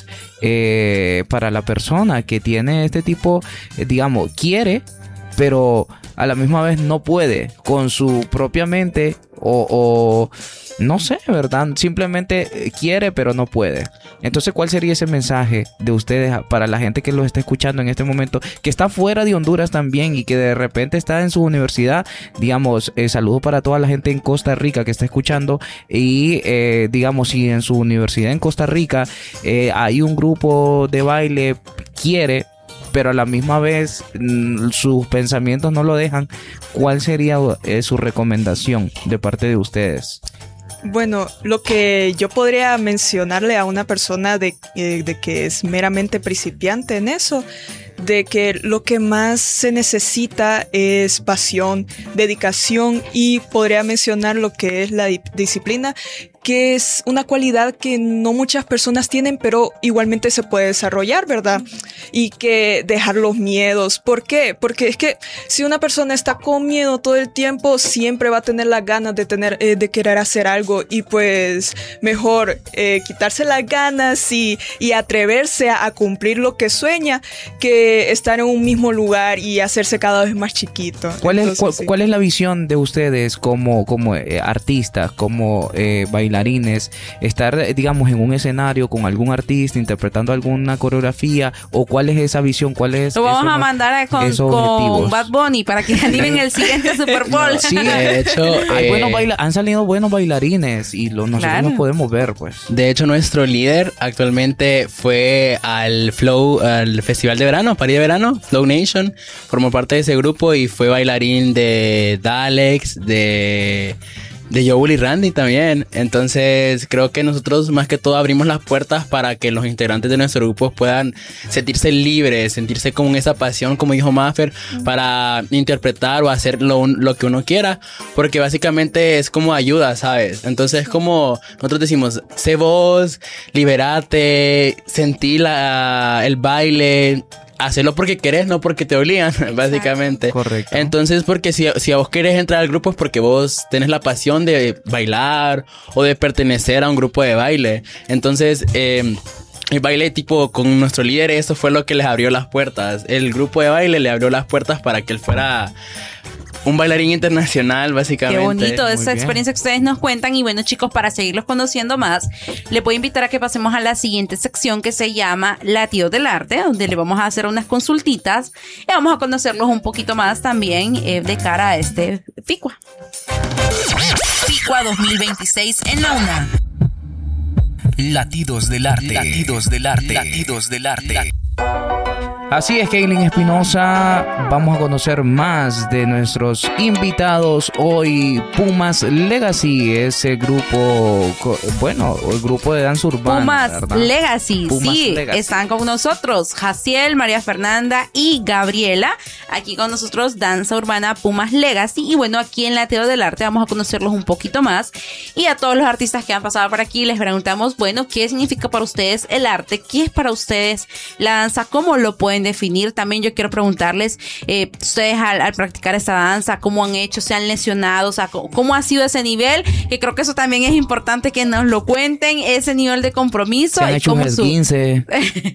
eh, para la persona que tiene este tipo, eh, digamos, quiere, pero a la misma vez no puede con su propia mente o, o no sé, ¿verdad? Simplemente quiere pero no puede. Entonces, ¿cuál sería ese mensaje de ustedes para la gente que los está escuchando en este momento, que está fuera de Honduras también y que de repente está en su universidad? Digamos, eh, saludo para toda la gente en Costa Rica que está escuchando y eh, digamos, si en su universidad en Costa Rica eh, hay un grupo de baile, quiere, pero a la misma vez mm, sus pensamientos no lo dejan, ¿cuál sería eh, su recomendación de parte de ustedes? Bueno, lo que yo podría mencionarle a una persona de, eh, de que es meramente principiante en eso, de que lo que más se necesita es pasión, dedicación y podría mencionar lo que es la di- disciplina, que es una cualidad que no muchas personas tienen, pero igualmente se puede desarrollar, ¿verdad? Y que dejar los miedos. ¿Por qué? Porque es que si una persona está con miedo todo el tiempo, siempre va a tener las ganas de tener, eh, de querer hacer algo y pues mejor eh, quitarse las ganas y, y atreverse a, a cumplir lo que sueña que estar en un mismo lugar y hacerse cada vez más chiquito. ¿Cuál es, Entonces, cuál, sí. cuál es la visión de ustedes como, como eh, artistas, como eh, bailarines? Estar, eh, digamos, en un escenario con algún artista interpretando alguna coreografía, o cuál es esa visión, cuál es Lo vamos esos- a mandar a- con, esos con objetivos? Bad Bunny para que animen el siguiente Super Bowl. Sí, De hecho, hay eh, buenos baila- han salido buenos bailarines y lo, nosotros Claro. los podemos ver, pues. De hecho, nuestro líder actualmente fue al Flow, al Festival de Verano, París de Verano, Flow Nation, formó parte de ese grupo y fue bailarín de Dalex, de, de Joel y Randy también. Entonces, creo que nosotros más que todo abrimos las puertas para que los integrantes de nuestro grupo puedan sentirse libres, sentirse con esa pasión, como dijo Maffer, para interpretar o hacer lo, lo que uno quiera, porque básicamente es como ayuda, ¿sabes? Entonces es como nosotros decimos, sé vos, liberate, sentí la, el baile, hacerlo porque querés, no porque te obligan, básicamente. Correcto. Entonces, porque si, si a vos querés entrar al grupo es porque vos tenés la pasión de bailar o de pertenecer a un grupo de baile. Entonces, eh, el baile tipo con nuestro líder, eso fue lo que les abrió las puertas. El grupo de baile le abrió las puertas para que él fuera un bailarín internacional, básicamente. Qué bonito Muy esa bien. experiencia que ustedes nos cuentan. Y bueno, chicos, para seguirlos conociendo más, les voy a invitar a que pasemos a la siguiente sección que se llama Latidos del Arte, donde le vamos a hacer unas consultitas y vamos a conocerlos un poquito más también eh, de cara a este FICUA. FICUA dos mil veintiséis en la UNAM. Latidos del arte. Latidos del arte. Latidos del arte. Así es, Kaylin Espinosa, vamos a conocer más de nuestros invitados hoy. Pumas Legacy, ese grupo, bueno, el grupo de danza urbana. Pumas ¿verdad? Legacy, Pumas sí, Legacy. están con nosotros Jaciel, María Fernanda y Gabriela. Aquí con nosotros Danza Urbana Pumas Legacy. Y bueno, aquí en Lateo del Arte vamos a conocerlos un poquito más. Y a todos los artistas que han pasado por aquí les preguntamos, bueno, ¿qué significa para ustedes el arte? ¿Qué es para ustedes la danza? ¿Cómo lo pueden definir? También yo quiero preguntarles, eh, ustedes al, al practicar esta danza, ¿cómo han hecho? ¿Se han lesionado? O sea, ¿cómo, cómo ha sido ese nivel? Que creo que eso también es importante que nos lo cuenten, ese nivel de compromiso. Se han y hecho cómo un su- esguince.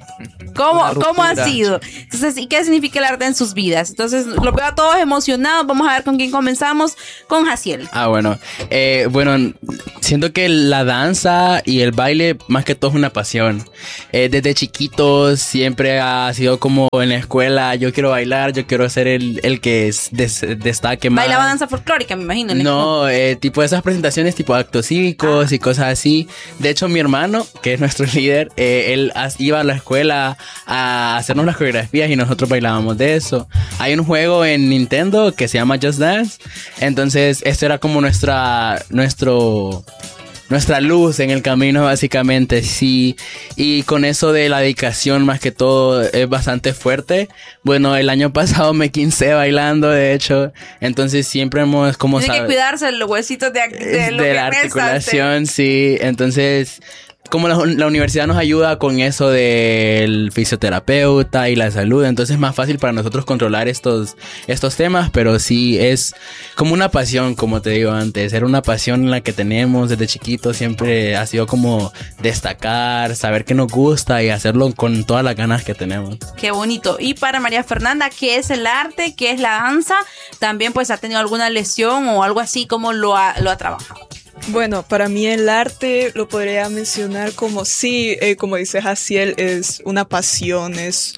¿Cómo, Una ¿Cómo ha ruptura. sido? Entonces, ¿y qué significa el arte en sus vidas? Entonces, lo veo a todos emocionados. Vamos a ver con quién comenzamos. Con Jaciel. Ah, bueno. Eh, bueno, siento que la danza y el baile más que todo es una pasión. Eh, desde chiquitos siempre ha sido como en la escuela, yo quiero bailar, yo quiero ser el, el que es- des- destaque más. Bailaba danza folclórica, me imagino. en la escuela. No, eh, tipo esas presentaciones tipo actos cívicos y cosas así. De hecho, mi hermano, que es nuestro líder, eh, él as- iba a la escuela a hacernos las coreografías y nosotros bailábamos de eso. Hay un juego en Nintendo que se llama Just Dance. Entonces, esto era como nuestra, nuestro... nuestra luz en el camino, básicamente, sí. Y con eso de la dedicación, más que todo, es bastante fuerte. Bueno, el año pasado me quince bailando, de hecho. Entonces siempre hemos, como Tiene que sabe- cuidarse de los huesitos de, de, es lo de que la resta, articulación, sí. Entonces, como la, la universidad nos ayuda con eso del fisioterapeuta y la salud, entonces es más fácil para nosotros controlar estos, estos temas, pero sí es como una pasión, como te digo antes, era una pasión en la que tenemos desde chiquitos, siempre ha sido como destacar, saber qué nos gusta y hacerlo con todas las ganas que tenemos. Qué bonito. Y para María Fernanda, ¿qué es el arte? ¿Qué es la danza? También pues ha tenido alguna lesión o algo así, ¿cómo lo ha, lo ha trabajado? Bueno, para mí el arte lo podría mencionar como, sí, eh, como dice Jaciel, es una pasión, es,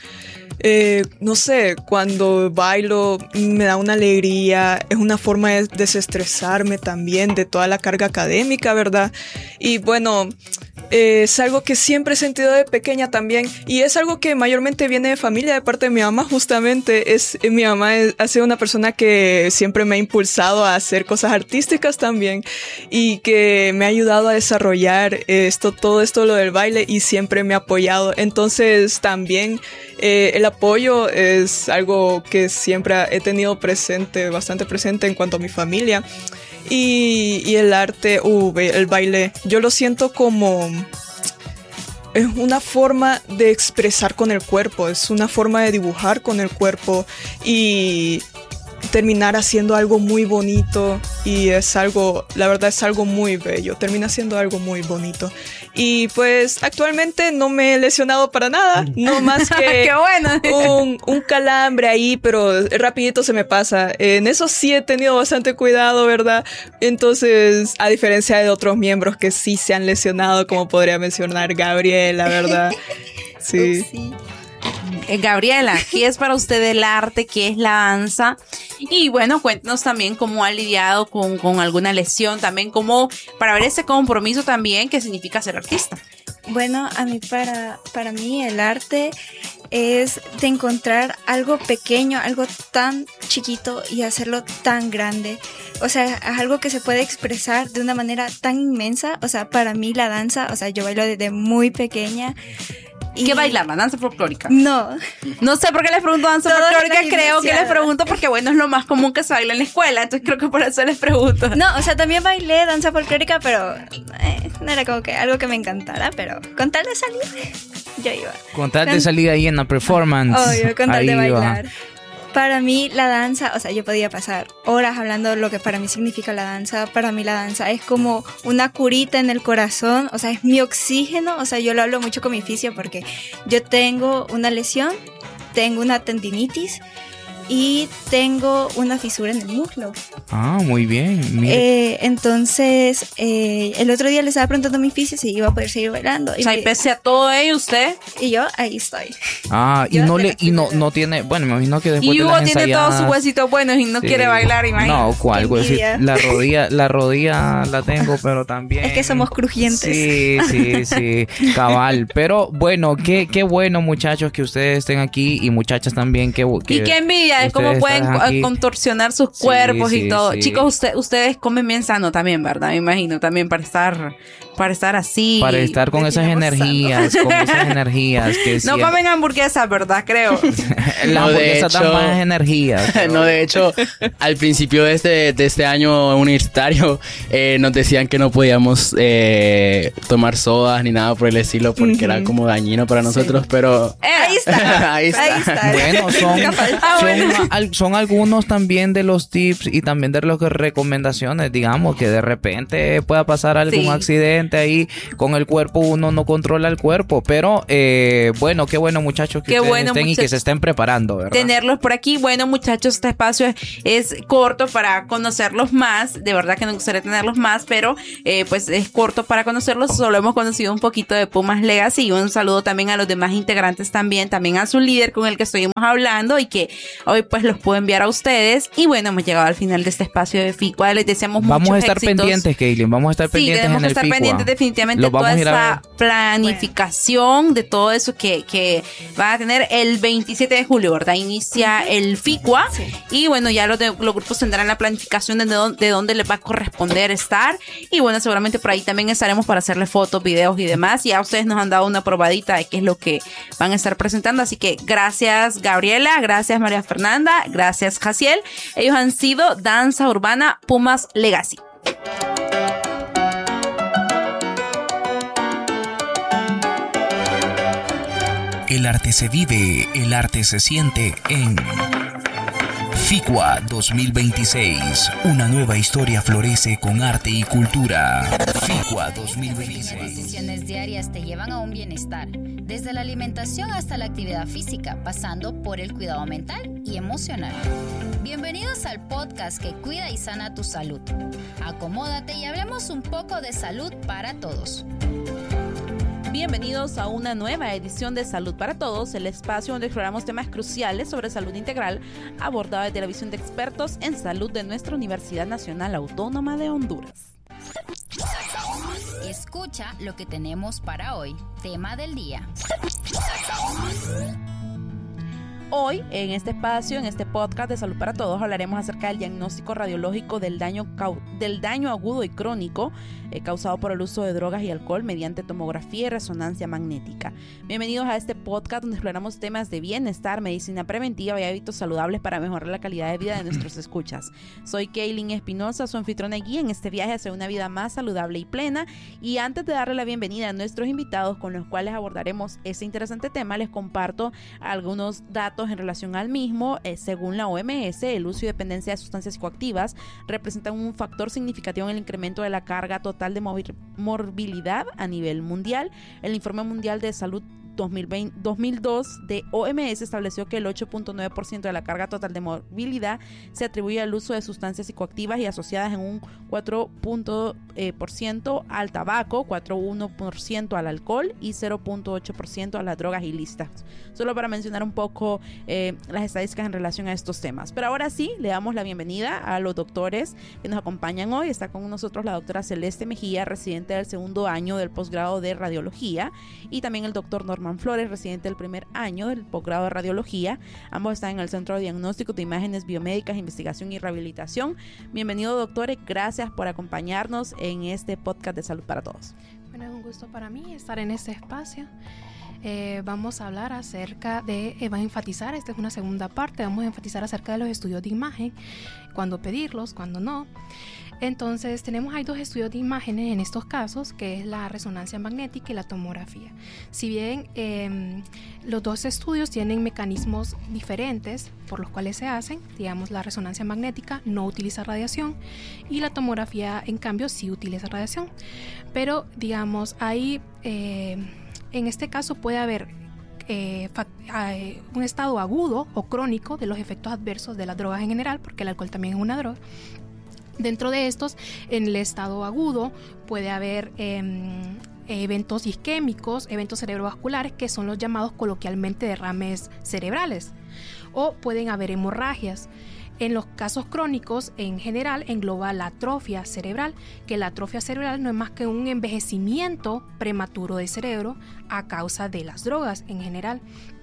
eh, no sé, cuando bailo me da una alegría, es una forma de desestresarme también de toda la carga académica, ¿verdad? Y bueno, eh, es algo que siempre he sentido de pequeña también y es algo que mayormente viene de familia, de parte de mi mamá justamente. Es, eh, mi mamá es- ha sido una persona que siempre me ha impulsado a hacer cosas artísticas también y que me ha ayudado a desarrollar esto, todo esto lo del baile y siempre me ha apoyado. Entonces también eh, el apoyo es algo que siempre he tenido presente, bastante presente en cuanto a mi familia. Y, y el arte, uh, el baile, yo lo siento como... es una forma de expresar con el cuerpo, es una forma de dibujar con el cuerpo y terminar haciendo algo muy bonito y es algo, la verdad es algo muy bello, termina siendo algo muy bonito. Y pues actualmente no me he lesionado para nada, no más que ¡Qué bueno! un, un calambre ahí, pero rapidito se me pasa. En eso sí he tenido bastante cuidado, ¿verdad? Entonces, a diferencia de otros miembros que sí se han lesionado, como podría mencionar Gabriela, ¿verdad? Sí. Eh, Gabriela, ¿qué es para usted el arte? ¿Qué es la danza? Y bueno, cuéntenos también cómo ha lidiado con, con alguna lesión, también cómo, para ver ese compromiso también que significa ser artista. Bueno, a mí para, para mí el arte es de encontrar algo pequeño, algo tan chiquito y hacerlo tan grande. O sea, es algo que se puede expresar de una manera tan inmensa. O sea, para mí la danza, o sea, yo bailo desde muy pequeña. Y ¿Qué bailaba? ¿Danza folclórica? No, No sé por qué les pregunto danza Todas folclórica, las creo que les iniciadas. pregunto porque bueno, es lo más común que se baila en la escuela, entonces creo que por eso les pregunto. no, o sea, también bailé danza folclórica, pero eh, no era como que algo que me encantara, pero con tal de salir, yo iba. Con tal de salir ahí en la performance. Obvio, con tal ahí de iba. bailar. Para mí la danza, o sea, yo podía pasar horas hablando de lo que para mí significa la danza. Para mí la danza es como una curita en el corazón, o sea, es mi oxígeno. O sea, yo lo hablo mucho con mi fisio porque yo tengo una lesión, tengo una tendinitis y tengo una fisura en el muslo. Ah, muy bien. Mire. Eh, entonces, eh, el otro día le estaba preguntando a mi fisio si iba a poder seguir bailando. O Y, sea, y me- pese a todo ello, usted. y yo, ahí estoy. Ah, y yo no de le la y no primera. no tiene, bueno, me imagino que después Y de Hugo las tiene ensayadas, todos sus huesitos buenos y no sí. quiere bailar, imagínate. No, cuál, Qué huesito? envidia. La rodilla, la rodilla la tengo, pero también. Es que somos crujientes. Sí, sí, sí, cabal. Pero bueno, qué, qué bueno, muchachos, que ustedes estén aquí y muchachas también que, que Y qué envidia de cómo ustedes pueden están co- aquí. contorsionar sus Sí, cuerpos sí, y todo. sí. Chicos, usted, ustedes comen bien sano también, ¿verdad? Me imagino, también para estar, para estar así. Para estar con esas Terminamos energías, con esas energías que No sí- comen hamburguesas, ¿verdad? Creo. las No, de hamburguesas dan hecho- más energías. No, de hecho, al principio de este, de este año universitario eh, nos decían que no podíamos eh, tomar sodas ni nada por el estilo porque era como dañino para nosotros, pero Eh, Ahí está. Ahí está. Ahí está. Bueno, son, Nunca falta. Ah, son, bueno. al- son algunos también de los tips y también de las recomendaciones, digamos, que de repente pueda pasar algún Sí. accidente ahí con el cuerpo, uno no controla el cuerpo, pero eh, bueno, qué bueno, muchachos, que Qué ustedes bueno, estén y que muchachos. se estén preparando, ¿verdad? tenerlos por aquí. Bueno, muchachos, este espacio es, es corto para conocerlos más. De verdad que nos gustaría tenerlos más, pero eh, pues es corto para conocerlos. Solo hemos conocido un poquito de Pumas Legacy. Y un saludo también a los demás integrantes también, también a su líder con el que estuvimos hablando y que hoy pues los puedo enviar a ustedes. Y bueno, hemos llegado al final de este espacio de FICUA. Les deseamos Vamos muchos a estar éxitos. pendientes, Kaylin, vamos a estar Sí, pendientes tenemos en que el estar FICUA. pendientes definitivamente Lo de toda vamos a ir a esa ver. planificación, de todo eso que, que van a tener el veintisiete de julio, ¿verdad? Inicia el FICUA Sí. y bueno, ya los, de- los grupos tendrán la planificación de, dónde- de dónde les va a corresponder estar y bueno, seguramente por ahí también estaremos para hacerle fotos, videos y demás. Ya ustedes nos han dado una probadita de qué es lo que van a estar presentando, así que gracias Gabriela, gracias María Fernanda, gracias Jaciel. Ellos han sido Danza Urbana Pumas Legacy. El arte se vive, el arte se siente en FICUA dos mil veintiséis. Una nueva historia florece con arte y cultura. FICUA dos mil veintiséis. Decisiones diarias te llevan a un bienestar, desde la alimentación hasta la actividad física, pasando por el cuidado mental y emocional. Bienvenidos al podcast que cuida y sana tu salud. Acomódate y hablemos un poco de salud para todos. Bienvenidos a una nueva edición de Salud para Todos, el espacio donde exploramos temas cruciales sobre salud integral abordados desde la visión de expertos en salud de nuestra Universidad Nacional Autónoma de Honduras. Escucha lo que tenemos para hoy. Tema del día. Hoy, en este espacio, en este podcast de Salud para Todos, hablaremos acerca del diagnóstico radiológico del daño, cau- del daño agudo y crónico eh, causado por el uso de drogas y alcohol mediante tomografía y resonancia magnética. Bienvenidos a este podcast donde exploramos temas de bienestar, medicina preventiva y hábitos saludables para mejorar la calidad de vida de nuestros escuchas. Soy Kaylin Espinosa, su anfitriona y guía en este viaje hacia una vida más saludable y plena. Y antes de darle la bienvenida a nuestros invitados con los cuales abordaremos ese interesante tema, les comparto algunos datos en relación al mismo. Eh, según la O M S, el uso y dependencia de sustancias psicoactivas representan un factor significativo en el incremento de la carga total de mor- morbilidad a nivel mundial. El Informe Mundial de Salud dos mil veinte, dos mil dos de O M S estableció que el ocho punto nueve por ciento de la carga total de morbilidad se atribuye al uso de sustancias psicoactivas y asociadas en un cuatro punto uno por ciento al tabaco, cuatro punto uno por ciento al alcohol y cero punto ocho por ciento a las drogas ilícitas. Solo para mencionar un poco eh, las estadísticas en relación a estos temas. Pero ahora sí, le damos la bienvenida a los doctores que nos acompañan hoy. Está con nosotros la doctora Celeste Mejía, residente del segundo año del posgrado de radiología, y también el doctor Norman Flores, residente del primer año del posgrado de radiología. Ambos están en el Centro de Diagnóstico de Imágenes Biomédicas, Investigación y Rehabilitación. Bienvenidos, doctores. Gracias por acompañarnos en este podcast de Salud para Todos. Bueno, es un gusto para mí estar en este espacio. Eh, vamos a hablar acerca de, eh, va a enfatizar, esta es una segunda parte, vamos a enfatizar acerca de los estudios de imagen, cuándo pedirlos, cuándo no. Entonces tenemos, hay dos estudios de imágenes en estos casos, que es la resonancia magnética y la tomografía. Si bien eh, los dos estudios tienen mecanismos diferentes por los cuales se hacen, digamos la resonancia magnética no utiliza radiación y la tomografía en cambio sí utiliza radiación, pero digamos hay... Eh, en este caso puede haber eh, eh, un estado agudo o crónico de los efectos adversos de las drogas en general, porque el alcohol también es una droga. Dentro de estos, en el estado agudo puede haber eh, eventos isquémicos, eventos cerebrovasculares, que son los llamados coloquialmente derrames cerebrales, o pueden haber hemorragias. En los casos crónicos, en general, engloba la atrofia cerebral, que la atrofia cerebral no es más que un envejecimiento prematuro del cerebro a causa de las drogas en general.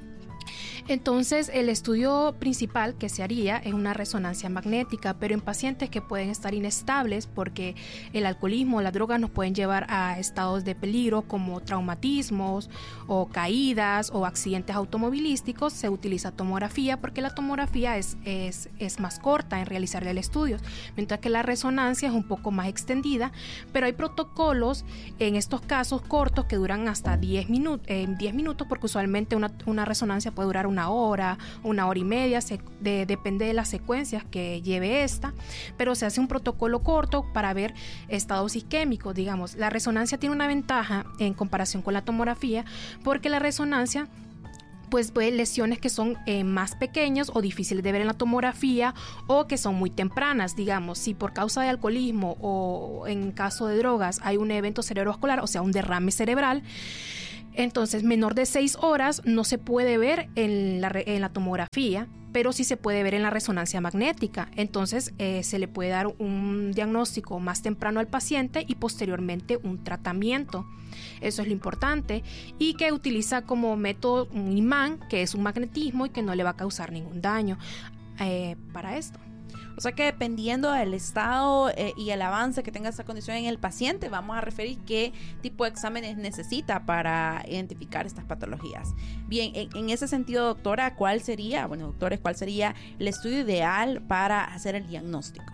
Entonces, el estudio principal que se haría es una resonancia magnética, pero en pacientes que pueden estar inestables porque el alcoholismo o las drogas nos pueden llevar a estados de peligro como traumatismos o caídas o accidentes automovilísticos, se utiliza tomografía porque la tomografía es, es, es más corta en realizar el estudio, mientras que la resonancia es un poco más extendida, pero hay protocolos en estos casos cortos que duran hasta diez minutos, eh, diez minutos porque usualmente una, una resonancia puede durar una hora, una hora y media, se, de, depende de las secuencias que lleve esta, pero se hace un protocolo corto para ver estados isquémicos, digamos. La resonancia tiene una ventaja en comparación con la tomografía, porque la resonancia pues ve lesiones que son eh, más pequeñas o difíciles de ver en la tomografía o que son muy tempranas, digamos, si por causa de alcoholismo o en caso de drogas hay un evento cerebrovascular, o sea, un derrame cerebral, entonces menor de seis horas no se puede ver en la, en la tomografía, pero sí se puede ver en la resonancia magnética. Entonces eh, se le puede dar un diagnóstico más temprano al paciente y posteriormente un tratamiento. Eso es lo importante, y que utiliza como método un imán, que es un magnetismo y que no le va a causar ningún daño eh, para esto. O sea que dependiendo del estado eh, y el avance que tenga esa condición en el paciente, vamos a referir qué tipo de exámenes necesita para identificar estas patologías. Bien, en, en ese sentido, doctora, ¿cuál sería, bueno, doctores, cuál sería el estudio ideal para hacer el diagnóstico?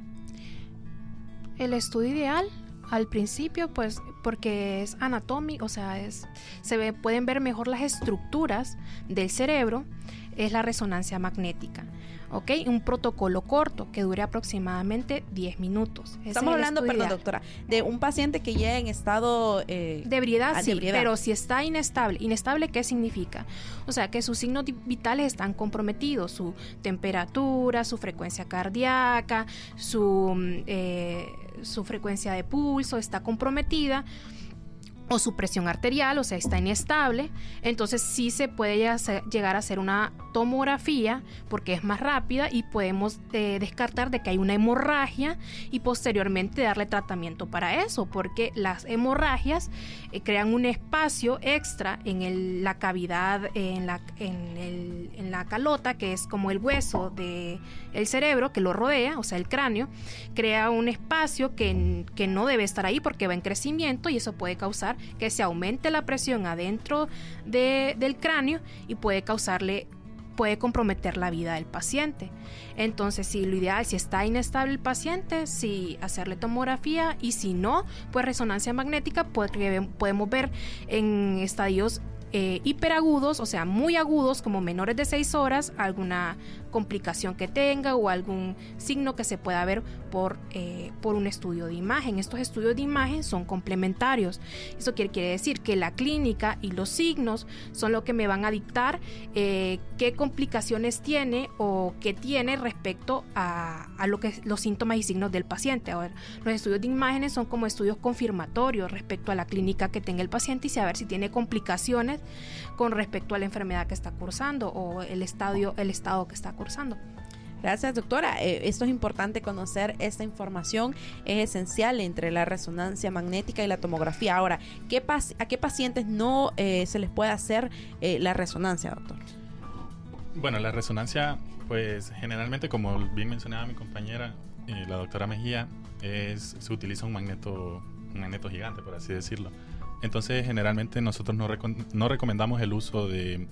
El estudio ideal, al principio, pues, porque es anatómico, o sea, es, se ve, pueden ver mejor las estructuras del cerebro, es la resonancia magnética. ¿Ok? Un protocolo corto que dure aproximadamente diez minutos. Ese Estamos hablando, perdón, ideal. doctora, de un paciente que llega en estado eh, de ebriedad, sí, de ebriedad. Pero si está inestable, ¿inestable qué significa? O sea, que sus signos vitales están comprometidos, su temperatura, su frecuencia cardíaca, su, eh, su frecuencia de pulso está comprometida, o su presión arterial, o sea, está inestable. Entonces sí se puede llegar a hacer una tomografía porque es más rápida y podemos eh, descartar de que hay una hemorragia y posteriormente darle tratamiento para eso, porque las hemorragias eh, crean un espacio extra en el, la cavidad, en la, en, el, en la calota, que es como el hueso del cerebro que lo rodea, o sea, el cráneo, crea un espacio que, que no debe estar ahí porque va en crecimiento, y eso puede causar que se aumente la presión adentro de, del cráneo y puede causarle, puede comprometer la vida del paciente. Entonces, si lo ideal, si está inestable el paciente, sí hacerle tomografía, y si no, pues resonancia magnética, porque podemos ver en estadios eh, hiperagudos, o sea, muy agudos, como menores de seis horas, alguna complicación que tenga o algún signo que se pueda ver por, eh, por un estudio de imagen. Estos estudios de imagen son complementarios. Eso quiere, quiere decir que la clínica y los signos son lo que me van a dictar eh, qué complicaciones tiene o qué tiene respecto a, a lo que los síntomas y signos del paciente. Ahora, los estudios de imágenes son como estudios confirmatorios respecto a la clínica que tenga el paciente y saber si tiene complicaciones con respecto a la enfermedad que está cursando o el estadio, el estado que está cursando. Gracias, doctora. Eh, esto es importante conocer, esta información es esencial entre la resonancia magnética y la tomografía. Ahora, ¿qué pas- ¿a qué pacientes no eh, se les puede hacer eh, la resonancia, doctor? Bueno, la resonancia, pues generalmente, como bien mencionaba mi compañera, eh, la doctora Mejía, es, se utiliza un magneto, un magneto gigante, por así decirlo. Entonces, generalmente nosotros no, reco- no recomendamos el uso de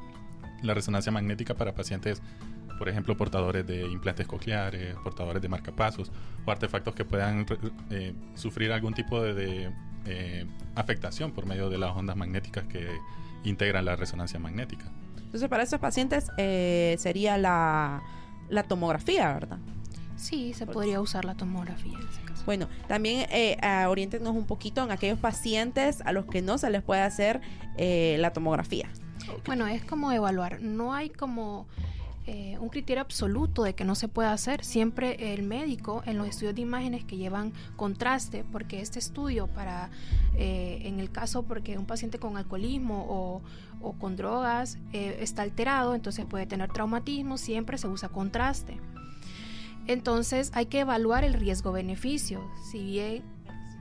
la resonancia magnética para pacientes, por ejemplo, portadores de implantes cocleares, portadores de marcapasos o artefactos que puedan eh, sufrir algún tipo de, de eh, afectación por medio de las ondas magnéticas que integran la resonancia magnética. Entonces, para esos pacientes eh, sería la, la tomografía, ¿verdad? Sí, se podría usar la tomografía en ese caso. Bueno, también eh, oriéntenos un poquito en aquellos pacientes a los que no se les puede hacer eh, la tomografía. Okay. Bueno, es como evaluar. No hay como eh, un criterio absoluto de que no se pueda hacer. Siempre el médico en los estudios de imágenes que llevan contraste, porque este estudio para, eh, en el caso porque un paciente con alcoholismo o, o con drogas eh, está alterado, entonces puede tener traumatismo, siempre se usa contraste. Entonces hay que evaluar el riesgo-beneficio. Si bien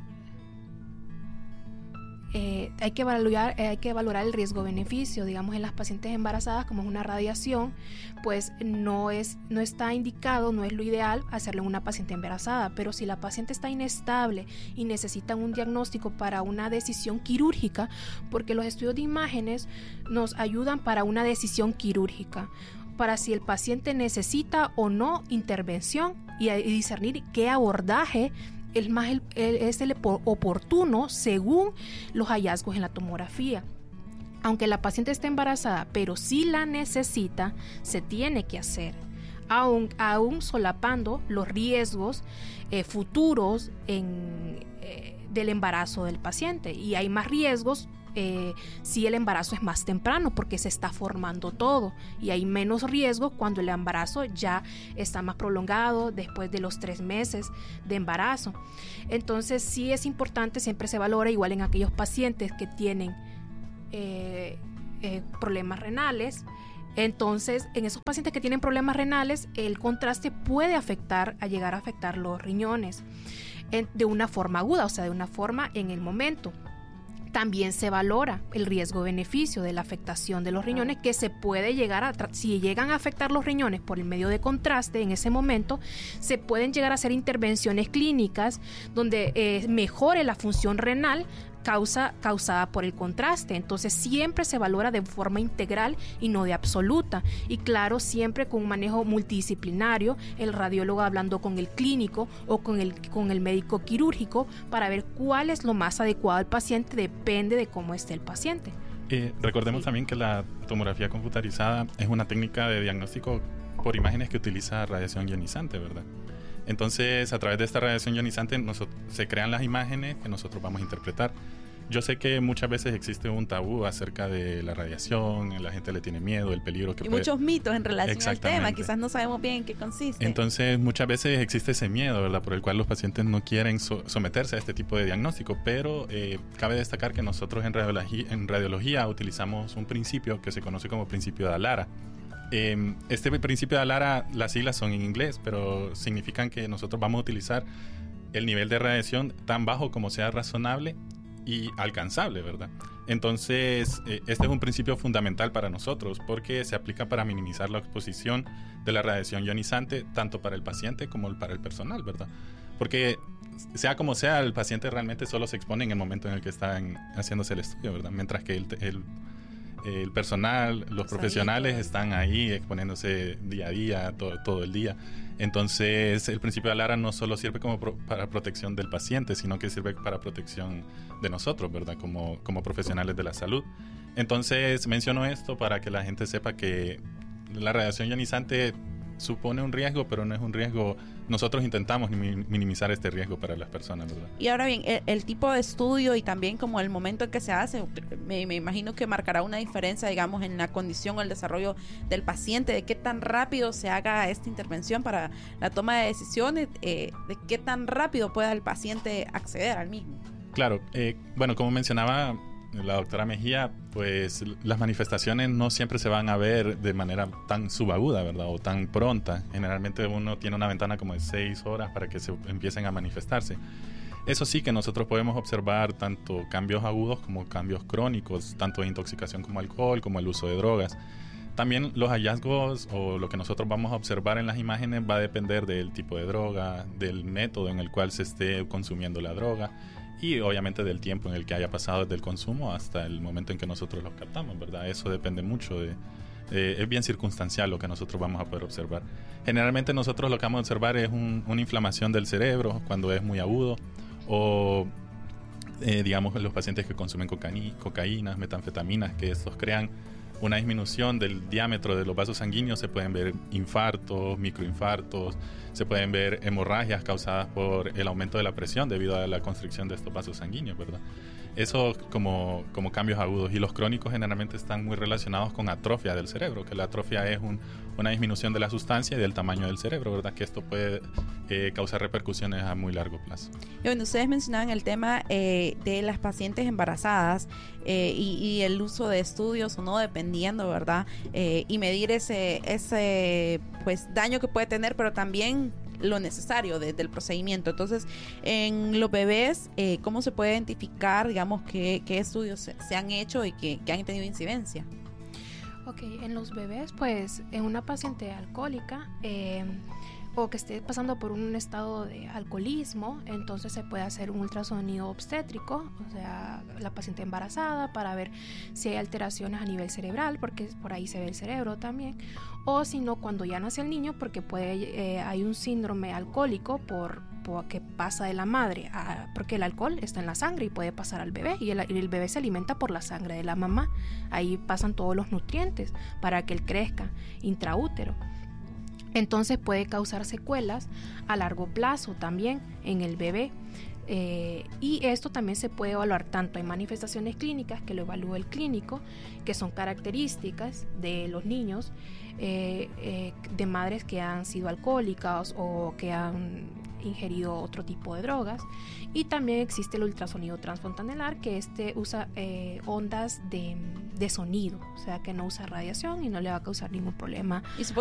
Eh, hay que evaluar, eh, hay que valorar el riesgo-beneficio, digamos en las pacientes embarazadas, como es una radiación, pues no es, no está indicado, no es lo ideal hacerlo en una paciente embarazada, pero si la paciente está inestable y necesita un diagnóstico para una decisión quirúrgica, porque los estudios de imágenes nos ayudan para una decisión quirúrgica, para si el paciente necesita o no intervención y, y discernir qué abordaje El más el, el, es el oportuno según los hallazgos en la tomografía. Aunque la paciente esté embarazada, pero si la necesita, se tiene que hacer, aún, aún solapando los riesgos eh, futuros en, eh, del embarazo del paciente. Y hay más riesgos Eh, si el embarazo es más temprano, porque se está formando todo, y hay menos riesgo cuando el embarazo ya está más prolongado, después de los tres meses de embarazo. Entonces sí es importante, siempre se valora igual en aquellos pacientes que tienen eh, eh, problemas renales. Entonces, en esos pacientes que tienen problemas renales, el contraste puede afectar, a llegar a afectar los riñones en, de una forma aguda, o sea, de una forma en el momento. También se valora el riesgo-beneficio de la afectación de los riñones, que se puede llegar a, si llegan a afectar los riñones por el medio de contraste, en ese momento se pueden llegar a hacer intervenciones clínicas donde eh, mejore la función renal causa, causada por el contraste. Entonces siempre se valora de forma integral y no de absoluta, y claro, siempre con un manejo multidisciplinario, el radiólogo hablando con el clínico o con el, con el médico quirúrgico para ver cuál es lo más adecuado al paciente, depende de cómo esté el paciente. Eh, recordemos sí. también que la tomografía computarizada es una técnica de diagnóstico por imágenes que utiliza radiación ionizante, ¿verdad? Entonces, a través de esta radiación ionizante nosotros, se crean las imágenes que nosotros vamos a interpretar. Yo sé que muchas veces existe un tabú acerca de la radiación, la gente le tiene miedo, el peligro que y puede... muchos mitos en relación al tema, quizás no sabemos bien en qué consiste. Entonces, muchas veces existe ese miedo, ¿verdad?, por el cual los pacientes no quieren so- someterse a este tipo de diagnóstico, pero eh, cabe destacar que nosotros en radiología, en radiología utilizamos un principio que se conoce como principio de Alara. Eh, este principio de Alara, las siglas son en inglés, pero significan que nosotros vamos a utilizar el nivel de radiación tan bajo como sea razonable y alcanzable, ¿verdad? Entonces, eh, este es un principio fundamental para nosotros porque se aplica para minimizar la exposición de la radiación ionizante tanto para el paciente como para el personal, ¿verdad? Porque sea como sea, el paciente realmente solo se expone en el momento en el que están haciéndose el estudio, ¿verdad? Mientras que el, el el personal, los profesionales están ahí exponiéndose día a día, todo, todo el día. Entonces, el principio de Alara no solo sirve como pro, para protección del paciente, sino que sirve para protección de nosotros, ¿verdad? Como, como profesionales de la salud. Entonces, menciono esto para que la gente sepa que la radiación ionizante supone un riesgo, pero no es un riesgo. Nosotros intentamos minimizar este riesgo para las personas, ¿verdad? Y ahora bien, el, el tipo de estudio y también como el momento en que se hace, me, me imagino que marcará una diferencia, digamos, en la condición o el desarrollo del paciente, de qué tan rápido se haga esta intervención para la toma de decisiones, eh, de qué tan rápido pueda el paciente acceder al mismo. Claro, eh, bueno, como mencionaba la doctora Mejía, pues las manifestaciones no siempre se van a ver de manera tan subaguda, ¿verdad? O tan pronta. Generalmente uno tiene una ventana como de seis horas para que se empiecen a manifestarse. Eso sí que nosotros podemos observar tanto cambios agudos como cambios crónicos, tanto de intoxicación como alcohol, como el uso de drogas. También los hallazgos o lo que nosotros vamos a observar en las imágenes va a depender del tipo de droga, del método en el cual se esté consumiendo la droga y obviamente del tiempo en el que haya pasado desde el consumo hasta el momento en que nosotros los captamos, ¿verdad? Eso depende mucho de... Eh, es bien circunstancial lo que nosotros vamos a poder observar. Generalmente nosotros lo que vamos a observar es un, una inflamación del cerebro cuando es muy agudo o... Eh, digamos, los pacientes que consumen cocaína, cocaínas, metanfetaminas, que estos crean una disminución del diámetro de los vasos sanguíneos, se pueden ver infartos, microinfartos, se pueden ver hemorragias causadas por el aumento de la presión debido a la constricción de estos vasos sanguíneos, ¿verdad? Eso como, como cambios agudos. Y los crónicos generalmente están muy relacionados con atrofia del cerebro, que la atrofia es un, una disminución de la sustancia y del tamaño del cerebro, ¿verdad? Que esto puede eh, causar repercusiones a muy largo plazo. Y bueno, ustedes mencionaban el tema eh, de las pacientes embarazadas eh, y, y el uso de estudios o no, dependiendo, ¿verdad? Eh, y medir ese, ese pues daño que puede tener, pero también lo necesario de, del procedimiento. Entonces, en los bebés, eh, ¿cómo se puede identificar, digamos, qué, qué estudios se, se han hecho y que, que han tenido incidencia? Ok, en los bebés, pues, en una paciente alcohólica eh, o que esté pasando por un estado de alcoholismo, entonces se puede hacer un ultrasonido obstétrico, o sea, la paciente embarazada, para ver si hay alteraciones a nivel cerebral, porque por ahí se ve el cerebro también, o si no, cuando ya nace el niño, porque puede eh, hay un síndrome alcohólico por, por que pasa de la madre, a, porque el alcohol está en la sangre y puede pasar al bebé, y el, y el bebé se alimenta por la sangre de la mamá. Ahí pasan todos los nutrientes para que él crezca intraútero. Entonces puede causar secuelas a largo plazo también en el bebé. Eh, y esto también se puede evaluar tanto en manifestaciones clínicas, que lo evalúa el clínico, que son características de los niños, eh, eh, de madres que han sido alcohólicas o que han ingerido otro tipo de drogas. Y también existe el ultrasonido transfontanelar, que este usa eh, ondas de, de sonido, o sea que no usa radiación y no le va a causar ningún problema